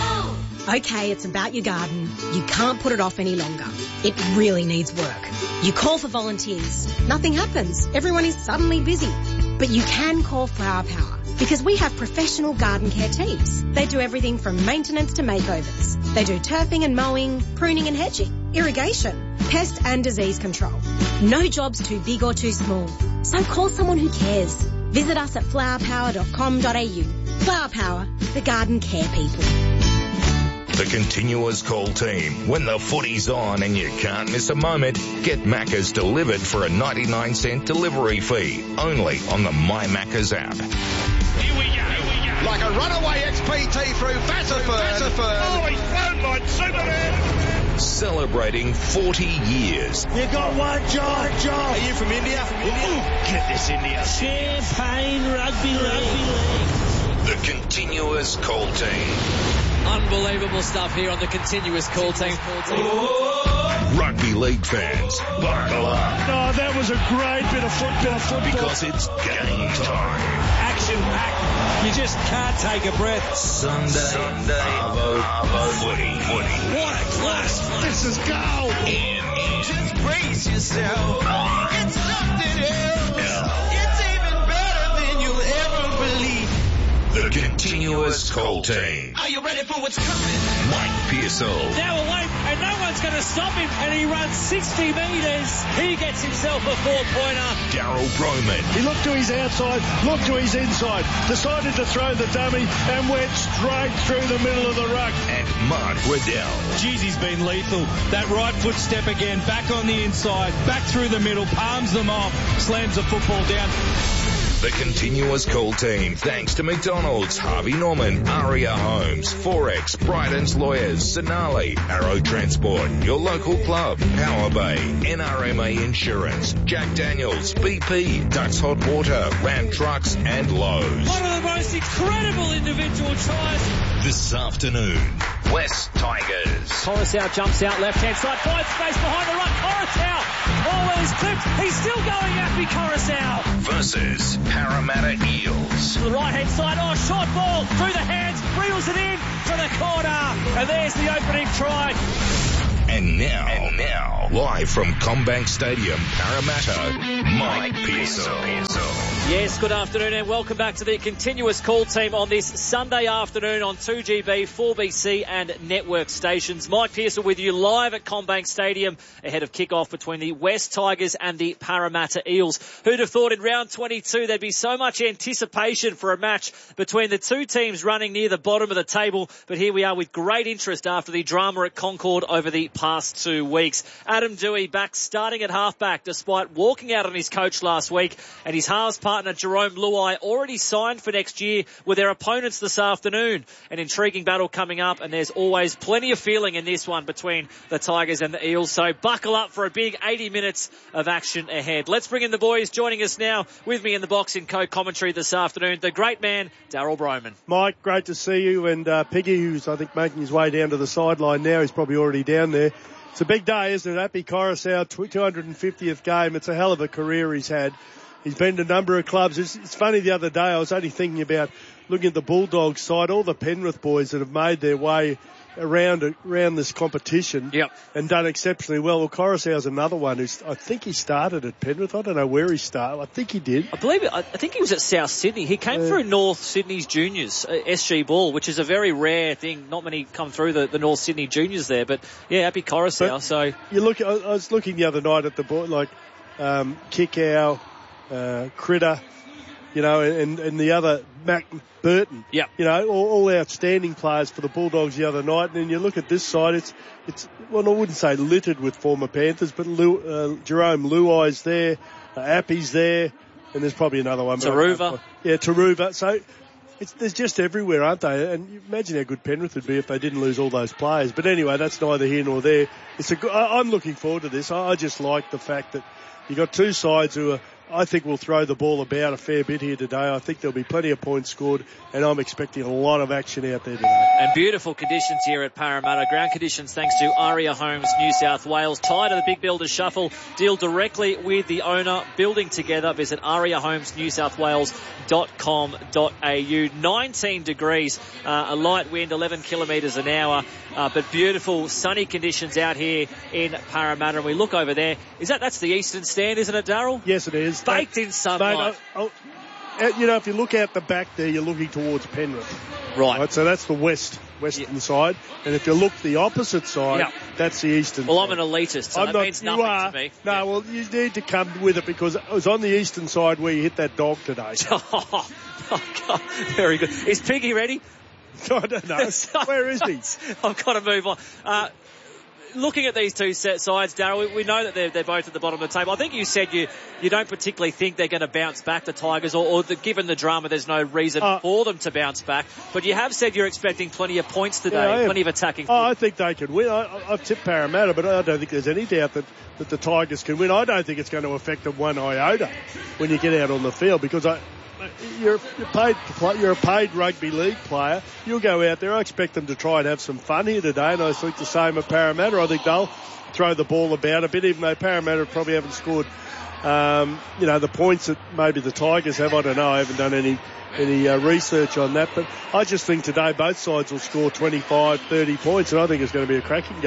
Okay, it's about your garden. You can't put it off any longer. It really needs work. You call for volunteers. Nothing happens. Everyone is suddenly busy. But you can call Flower Power because we have professional garden care teams. They do everything from maintenance to makeovers. They do turfing and mowing, pruning and hedging, irrigation, pest and disease control. No job's too big or too small. So call someone who cares. Visit us at flower power dot com dot a u. Flower Power, the garden care people. The continuous call team. When the footy's on and you can't miss a moment, get Macca's delivered for a ninety-nine cent delivery fee. Only on the My Macca's app. Here we go. Here we go. Like a runaway X P T through Vassiford. Oh, he's flown like Superman. Celebrating forty years. You got one job, job. Are you from India? From India? Ooh, get this India. Champagne rugby league. The continuous call team. Unbelievable stuff here on the continuous call team. Rugby league fans, buckle up. Oh, that was a great bit of football. Because it's game time. Action packed. You just can't take a breath. Sunday, Sunday, Arvo, Arvo, footy, footy. What a class. This is gold. Just brace yourself. It's something else. It's even better than you'll ever believe. The The continuous call team. Are you ready for what's coming? Mike Pearsall. Now away, and no one's going to stop him, and he runs sixty metres. He gets himself a four-pointer. Daryl Broman. He looked to his outside, looked to his inside, decided to throw the dummy and went straight through the middle of the ruck. And Mark Riddell. Jeez, he's been lethal. That right foot step again, back on the inside, back through the middle, palms them off, slams the football down. The continuous call team, thanks to McDonald's, Harvey Norman, Aria Homes, Forex, Bryden's Lawyers, Sonali, Arrow Transport, your local club, Power Bay, N R M A Insurance, Jack Daniels, B P, Ducks Hot Water, Ram Trucks, and Lowe's. One of the most incredible individual tries. This afternoon, West Tigers. Coruscant jumps out left-hand side, finds space behind the ruck. Coruscant always clipped. He's still going Appy Coruscant. Versus Parramatta Eels. To the right-hand side, oh, short ball through the hands, reels it in to the corner, and there's the opening try. And now, and now, live from CommBank Stadium, Parramatta, Mike Pearsall. Yes, good afternoon and welcome back to the continuous call team on this Sunday afternoon on two G B, four B C and network stations. Mike Pearsall with you live at CommBank Stadium ahead of kick-off between the West Tigers and the Parramatta Eels. Who'd have thought in round twenty-two there'd be so much anticipation for a match between the two teams running near the bottom of the table, but here we are with great interest after the drama at Concord over the past two weeks. Adam Dewey back starting at halfback despite walking out on his coach last week, and his halves partner Jerome Luai already signed for next year with their opponents this afternoon. An intriguing battle coming up, and there's always plenty of feeling in this one between the Tigers and the Eels, so buckle up for a big eighty minutes of action ahead. Let's bring in the boys. Joining us now with me in the box in co-commentary this afternoon, the great man Daryl Broman. Mike, great to see you, and uh, Piggy, who's I think making his way down to the sideline now. He's probably already down there. It's a big day, isn't it? Appy Coruscant, two hundred fiftieth game. It's a hell of a career he's had. He's been to a number of clubs. It's, it's funny, the other day I was only thinking about looking at the Bulldogs side, all the Penrith boys that have made their way around around this competition yep. and done exceptionally well. Well, Coruscant's another one who's, I think he started at Penrith. I don't know where he started. I think he did. I believe it. I think he was at South Sydney. He came uh, through North Sydney's juniors, uh, S G Ball, which is a very rare thing. Not many come through the, the North Sydney juniors there, but yeah, Appy Coruscant. So you look. I, I was looking the other night at the board, like um, Kickow, uh, Critter, you know, and, and the other Mac Burton. Yeah. You know, all, all outstanding players for the Bulldogs the other night. And then you look at this side, it's, it's, well, I wouldn't say littered with former Panthers, but Lu, uh, Jerome Luai's there, uh, Appy's there, and there's probably another one. Taruva. Yeah, Taruva. So it's, there's just everywhere, aren't they? And you imagine how good Penrith would be if they didn't lose all those players. But anyway, that's neither here nor there. It's a, I, I'm looking forward to this. I, I just like the fact that you got two sides who are, I think we'll throw the ball about a fair bit here today. I think there'll be plenty of points scored, and I'm expecting a lot of action out there today. And beautiful conditions here at Parramatta. Ground conditions thanks to Aria Homes, New South Wales. Tired of the Big Builders Shuffle? Deal directly with the owner. Building together. Visit aria homes new south wales dot com dot a u. nineteen degrees, uh, a light wind, eleven kilometres an hour, uh, but beautiful sunny conditions out here in Parramatta. And we look over there. Is that, that's the eastern stand, isn't it, Daryl? Yes, it is. Baked in sunlight. Mate, I, I, you know, if you look out the back there, you're looking towards Penrith. Right. right so that's the west, western yeah. side. And if you look the opposite side, yeah. that's the eastern well, side. Well, I'm an elitist, so I'm that not, means nothing are, to me. No, yeah. well, you need to come with it because it was on the eastern side where you hit that dog today. oh, oh, God. Very good. Is Piggy ready? I don't know. Where is he? I've got to move on. Uh, Looking at these two set sides, Darryl, we, we know that they're, they're both at the bottom of the table. I think you said you, you don't particularly think they're going to bounce back, the Tigers, or, or the, given the drama, there's no reason uh, for them to bounce back. But you have said you're expecting plenty of points today, yeah, plenty of attacking. Oh, I think they can win. I, I've tipped Parramatta, but I don't think there's any doubt that, that the Tigers can win. I don't think it's going to affect them one iota when you get out on the field because I... You're, you're paid to play, you're a paid rugby league player. You'll go out there. I expect them to try and have some fun here today, and I think the same at Parramatta. I think they'll throw the ball about a bit, even though Parramatta probably haven't scored, um, you know, the points that maybe the Tigers have. I don't know. I haven't done any any uh, research on that, but I just think today both sides will score twenty-five, thirty points, and I think it's going to be a cracking game.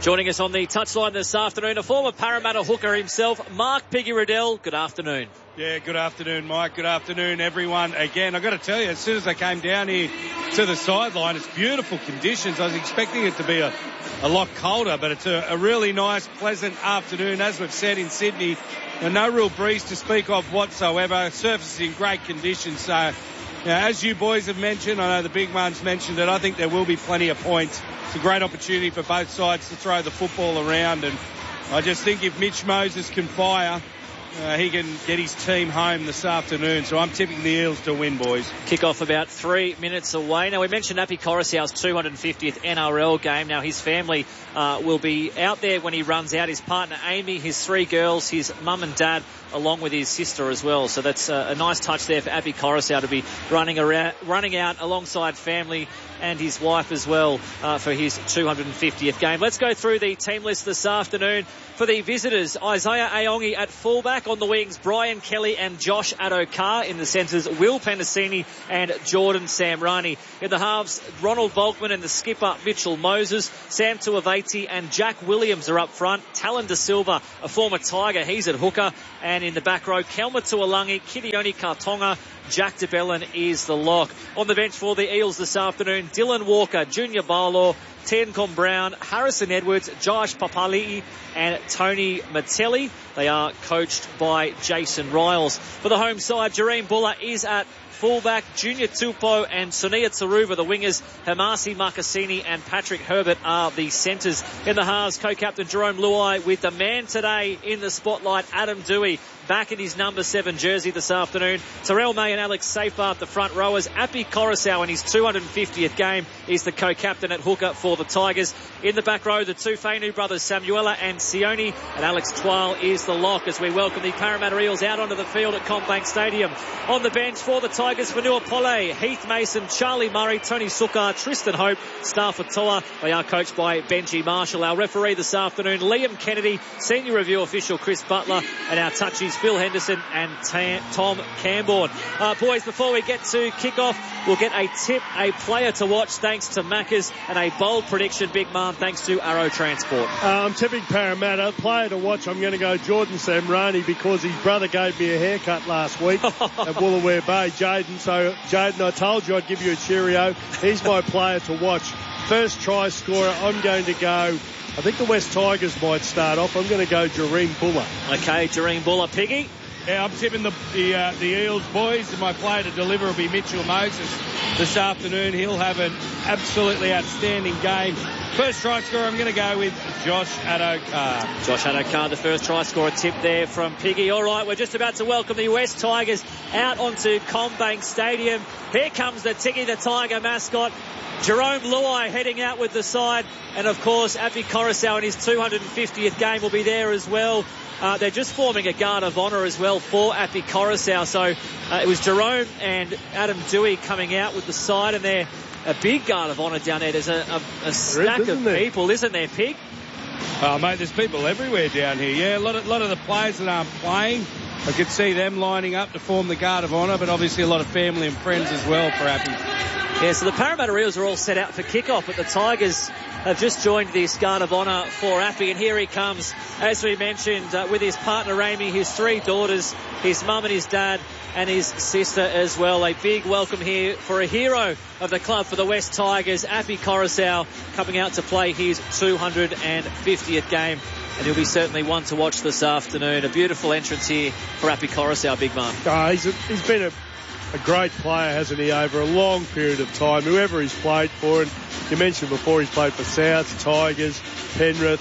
Joining us on the touchline this afternoon, a former Parramatta hooker himself, Mark Piggy Riddell. Good afternoon. Yeah, good afternoon, Mike. Good afternoon, everyone. Again, I've got to tell you, as soon as I came down here to the sideline, it's beautiful conditions. I was expecting it to be a, a lot colder, but it's a, a really nice, pleasant afternoon. As we've said in Sydney, no real breeze to speak of whatsoever. Surface is in great condition. So, you know, as you boys have mentioned, I know the big ones mentioned it, I think there will be plenty of points. It's a great opportunity for both sides to throw the football around, and I just think if Mitch Moses can fire, Uh, he can get his team home this afternoon, so I'm tipping the Eels to win, boys. Kick-off about three minutes away. Now, we mentioned Api Coruscant's two hundred fiftieth N R L game. Now, his family uh, will be out there when he runs out. His partner, Amy, his three girls, his mum and dad, along with his sister as well. So that's a, a nice touch there for Api Coruscant to be running around, running out alongside family and his wife as well uh, for his two hundred fiftieth game. Let's go through the team list this afternoon. For the visitors, Isaiah Aongi at fullback. On the wings, Brian Kelly and Josh Adokar. In the centres, Will Penasini and Jordan Samrani. In the halves, Ronald Volkman and the skipper, Mitchell Moses. Sam Tuavati and Jack Williams are up front. Talon De Silva, a former Tiger, he's at hooker. And in the back row, Kelma Tuolangi, Kidioni Kartonga, Jack DeBellin is the lock. On the bench for the Eels this afternoon, Dylan Walker, Junior Barlaw, Tencom Brown, Harrison Edwards, Josh Papali'i and Tony Matelli. They are coached by Jason Riles. For the home side, Jareen Buller is at fullback, Junior Tupou and Sonia Taruva, the wingers. Hamasi Marcassini and Patrick Herbert are the centres. In the halves, co-captain Jerome Luai with the man today in the spotlight, Adam Dewey, back in his number seven jersey this afternoon. Terrell May and Alex Safeart, the front rowers. Api Coruscant in his two hundred fiftieth game is the co-captain at hooker for the Tigers. In the back row, the two Fainu brothers, Samuela and Sione, and Alex Twal is the lock as we welcome the Parramatta Eels out onto the field at CommBank Stadium. On the bench for the Tigers, Vanua Pole, Heath Mason, Charlie Murray, Tony Sukar, Tristan Hope, Stafford Toa. They are coached by Benji Marshall. Our referee this afternoon, Liam Kennedy, senior review official Chris Butler, and our touchies Phil Henderson and Tam, Tom Camborne. Uh, boys, before we get to kick-off, we'll get a tip, a player to watch thanks to Maccas, and a bold prediction, Big Man, thanks to Arrow Transport. Uh, I'm tipping Parramatta. Player to watch, I'm going to go Jordan Samrani because his brother gave me a haircut last week at Wollaware Bay, Jaden. So, Jaden, I told you I'd give you a cheerio. He's my player to watch. First try scorer, I'm going to go... I think the West Tigers might start off. I'm going to go Jareen Buller. Okay, Jareen Buller. Piggy? Yeah, I'm tipping the the, uh, the Eels, boys. And my player to deliver will be Mitchell Moses this afternoon. He'll have an absolutely outstanding game. First try scorer, I'm going to go with Josh Adokar. Josh Adokar, the first try scorer tip there from Piggy. All right, we're just about to welcome the West Tigers out onto CommBank Stadium. Here comes the Tiggy, the Tiger mascot. Jerome Luai heading out with the side. And, of course, Api Coruscant in his two hundred fiftieth game will be there as well. Uh, they're just forming a guard of honour as well for Api Coruscant. So uh, it was Jerome and Adam Dewey coming out with the side, and they're a big guard of honour down there. There's a, a, a stack is, of there? people, isn't there, Pig? Oh, mate, there's people everywhere down here. Yeah, a lot of, lot of the players that aren't playing, I could see them lining up to form the guard of honour, but obviously a lot of family and friends as well for Api. Yeah, so the Parramatta Eels are all set out for kick-off, but the Tigers have just joined this guard of honour for Api, and here he comes, as we mentioned, uh, with his partner Amy, his three daughters, his mum and his dad, and his sister as well. A big welcome here for a hero of the club for the West Tigers, Api Coruscant, coming out to play his two hundred fiftieth game. And he'll be certainly one to watch this afternoon. A beautiful entrance here for Api Coruscant, Big Man. Oh, he's, a, he's been a, a great player, hasn't he, over a long period of time, whoever he's played for. And you mentioned before he's played for South, Tigers, Penrith.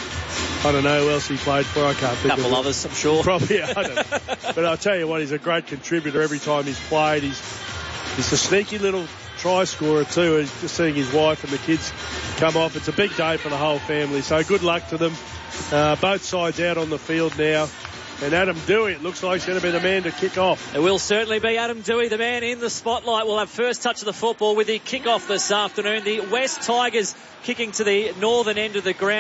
I don't know who else he played for. I can't think of a couple others, I'm sure. Probably, I don't know. But I'll tell you what, he's a great contributor every time he's played. He's, he's a sneaky little try scorer too. He's just seeing his wife and the kids come off. It's a big day for the whole family. So good luck to them. Uh, both sides out on the field now. And Adam Dewey, it looks like he's going to be the man to kick off. It will certainly be Adam Dewey, the man in the spotlight. We'll have first touch of the football with the kick-off this afternoon. The West Tigers kicking to the northern end of the ground.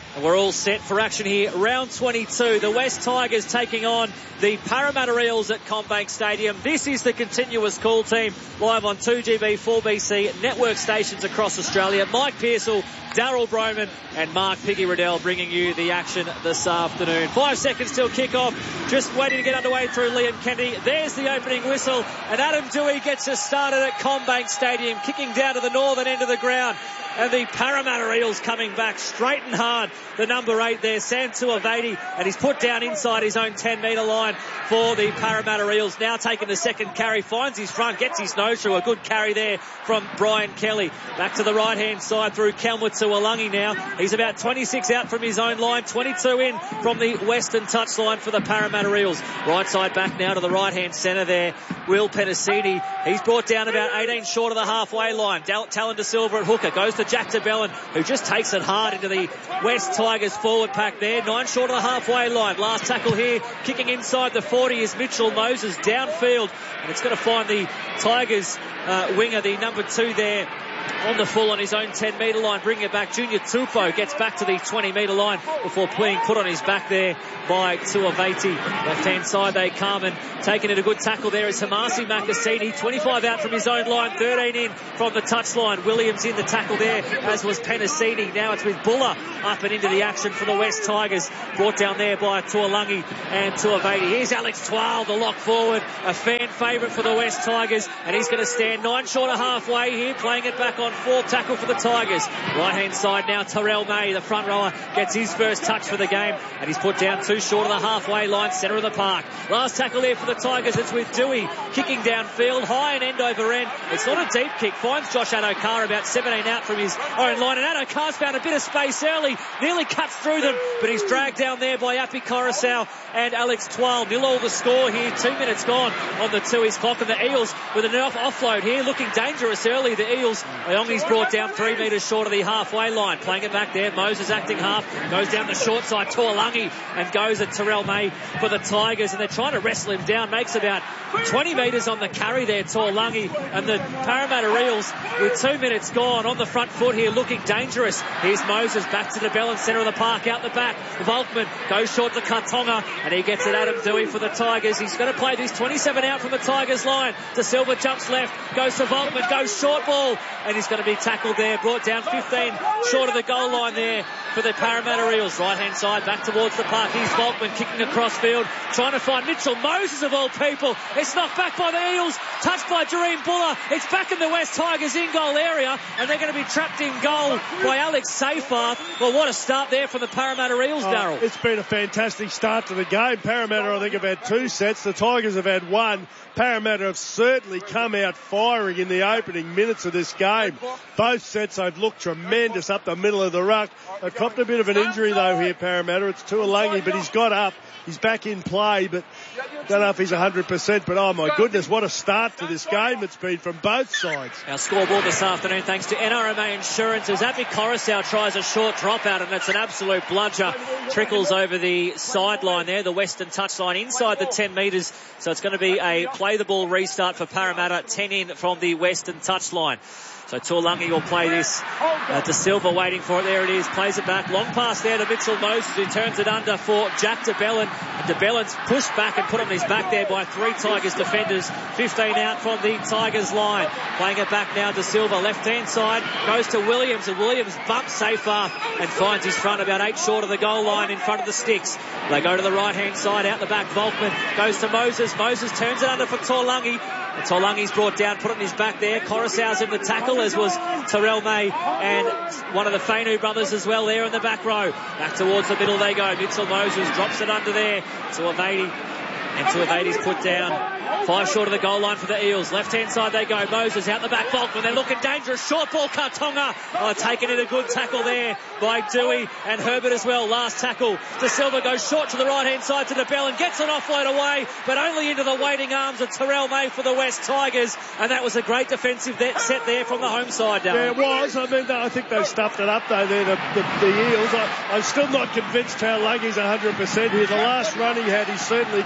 And we're all set for action here. Round twenty-two. The West Tigers taking on the Parramatta Eels at CommBank Stadium. This is the continuous call team live on two G B, four B C network stations across Australia. Mike Pearsall, Daryl Broman and Mark Piggy Riddell bringing you the action this afternoon. Five seconds till kick-off. Just waiting to get underway through Liam Kennedy. There's the opening whistle. And Adam Dewey gets us started at CommBank Stadium, kicking down to the northern end of the ground. And the Parramatta Eels coming back straight and hard. The number eight there, Sam Tuivasa, and he's put down inside his own ten metre line for the Parramatta Eels. Now taking the second carry, finds his front, gets his nose through. A good carry there from Brian Kelly. Back to the right-hand side through Kelmwood Tuilagi now. He's about twenty-six out from his own line, twenty-two in from the western touchline for the Parramatta Eels. Right side back now to the right-hand centre there, Will Penasini. He's brought down about eighteen short of the halfway line. Talon De Silva at hooker. Goes to Jack de Belin, who just takes it hard into the West Tigers forward pack there. Nine short of the halfway line. Last tackle here, kicking inside the forty is Mitchell Moses downfield. And it's going to find the Tigers uh, winger, the number two there, on the full on his own ten metre line, bringing it back. Junior Tupou gets back to the twenty metre line before being put on his back there by Tuivasa. Left hand side they come, and taking it a good tackle there is Hamasi Makasini. twenty-five out from his own line, thirteen in from the touchline. Williams in the tackle there, as was Penasini. Now it's with Buller up and into the action for the West Tigers, brought down there by Tuilagi and Tuivasa. Here's Alex Twal, the lock forward, a fan favourite for the West Tigers, and he's going to stand nine short of halfway here, playing it back on fourth tackle for the Tigers. Right hand side now, Terrell May, the front rower, gets his first touch for the game, and he's put down two short of the halfway line, centre of the park. Last tackle there for the Tigers, it's with Dewey kicking downfield, high and end over end. It's not a deep kick, finds Josh Adokar about seventeen out from his own line, and Adokar's found a bit of space early, nearly cuts through them, but he's dragged down there by Api Coruscant and Alex Twal. Nil all the score here, two minutes gone on the Tui's clock, and the Eels with an off offload here, looking dangerous early. The Eels, Iongi's brought down three metres short of the halfway line, playing it back there. Moses acting half, goes down the short side, Tuilagi, and goes at Terrell May for the Tigers, and they're trying to wrestle him down. Makes about twenty metres on the carry there, Tuilagi, and the Parramatta Eels with two minutes gone on the front foot here, looking dangerous. Here's Moses back to the Bell and centre of the park, out the back. Volkman goes short to Kartonga, and he gets it Adam Dewey for the Tigers. He's going to play this twenty-seven out from the Tigers line. De Silva jumps left, goes to Volkman, goes short ball, and he's going to be tackled there, brought down fifteen short of the goal line there for the Parramatta Eels. Right hand side back towards the park. Here's Volkman kicking across field, trying to find Mitchell Moses of all people. It's knocked back by the Eels, touched by Jareem Buller. It's back in the West Tigers in goal area, and they're going to be trapped in goal by Alex Seyfarth. Well, what a start there from the Parramatta Eels, oh, Darryl. It's been a fantastic start to the game. Parramatta, I think, have had two sets. The Tigers have had one. Parramatta have certainly come out firing in the opening minutes of this game. Both sets they've looked tremendous up the middle of the ruck. They've copped a bit of an injury though here, Parramatta. It's Tuilagi, but he's got up. He's back in play, but don't know if he's one hundred percent. But oh my goodness, what a start to this game it's been from both sides. Our scoreboard this afternoon, thanks to N R M A Insurance, as Api Coruscant tries a short drop out, and it's an absolute bludger. Trickles over the sideline there, the western touchline inside the ten metres. So it's going to be a play the ball restart for Parramatta, ten in from the western touchline. So Tuilagi will play this. Uh, De Silva waiting for it. There it is. Plays it back. Long pass there to Mitchell Moses, who turns it under for Jack de Belin. De Belin's pushed back and put on his back there by three Tigers defenders. fifteen out from the Tigers line. Playing it back now. De Silva, left-hand side, goes to Williams, and Williams bumps Seyfarth and finds his front about eight short of the goal line in front of the sticks. They go to the right-hand side, out the back. Volkman goes to Moses. Moses turns it under for Tuilagi. Tuilagi's brought down, put on his back there. Coruscant's in the tackle, as was Terrell May and one of the Fainu brothers as well there in the back row. Back towards the middle they go. Mitchell Moses drops it under there to Avadi. And Tuivada's put down. Five short of the goal line for the Eels. Left-hand side they go. Moses out the back. Volkman, they're looking dangerous. Short ball, Kartonga. Oh, taking it a good tackle there by Dewey and Herbert as well. Last tackle. De Silva goes short to the right-hand side to De Belin. Gets an offload away, but only into the waiting arms of Terrell May for the West Tigers. And that was a great defensive set there from the home side, Darryl. Yeah, it was. I mean, I think they stuffed it up, though, there, the, the, the Eels. I, I'm still not convinced how Luggy's one hundred percent here. The last run he had, he certainly came up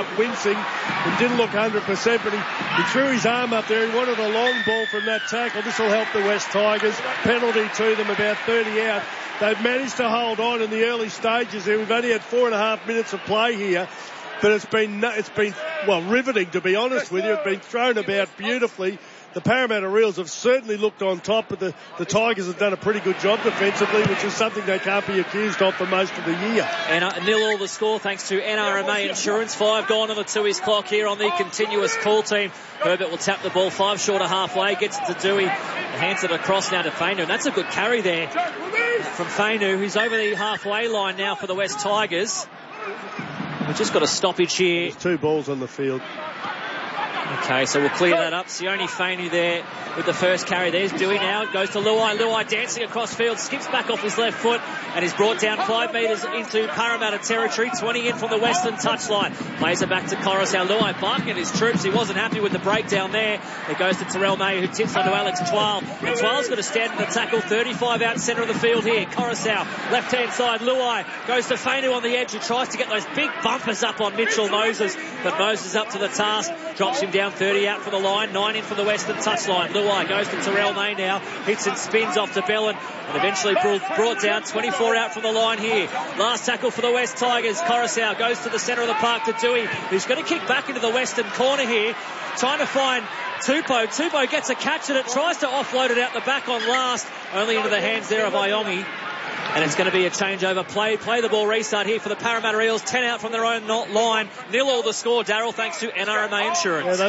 up wincing and didn't look one hundred percent, but he, he threw his arm up there. He wanted a long ball from that tackle. This will help the West Tigers. Penalty to them, about thirty out. They've managed to hold on in the early stages there. We've only had four and a half minutes of play here, but it's been, it's been, well, riveting, to be honest with you. It's been thrown about beautifully. The Parramatta Eels have certainly looked on top, but the, the Tigers have done a pretty good job defensively, which is something they can't be accused of for most of the year. And uh, nil all the score thanks to N R M A Insurance. Five gone on the two-ish clock here on the continuous call team. Herbert will tap the ball five short of halfway, gets it to Dewey, hands it across now to Fainu, and that's a good carry there from Fainu, who's over the halfway line now for the West Tigers. We've just got a stoppage here. There's two balls on the field. Okay, so we'll clear that up. Sione Fainu there with the first carry. There's Dewey now. It goes to Luai. Luai dancing across field, skips back off his left foot and is brought down five metres into Parramatta territory. twenty in from the western touchline. Plays it back to Coruscant. Luai barking at his troops. He wasn't happy with the breakdown there. It goes to Terrell May, who tips onto Alex Twal. And Twal's got to stand in the tackle. thirty-five out centre of the field here. Coruscant, left-hand side. Luai goes to Fainu on the edge, who tries to get those big bumpers up on Mitchell Moses. But Moses up to the task. Drops him down thirty out from the line, nine in from the western touchline. Luai goes to Terrell May now, hits and spins off to Bellin, and eventually brought down, twenty-four out from the line here. Last tackle for the West Tigers. Coruscant goes to the centre of the park to Dewey, who's going to kick back into the western corner here, trying to find Tupou. Tupou gets a catch at it, tries to offload it out the back on last, only into the hands there of Iomi. And it's going to be a changeover play. Play the ball restart here for the Parramatta Eels. ten out from their own line. Nil all the score, Darryl, thanks to N R M A Insurance. Yeah,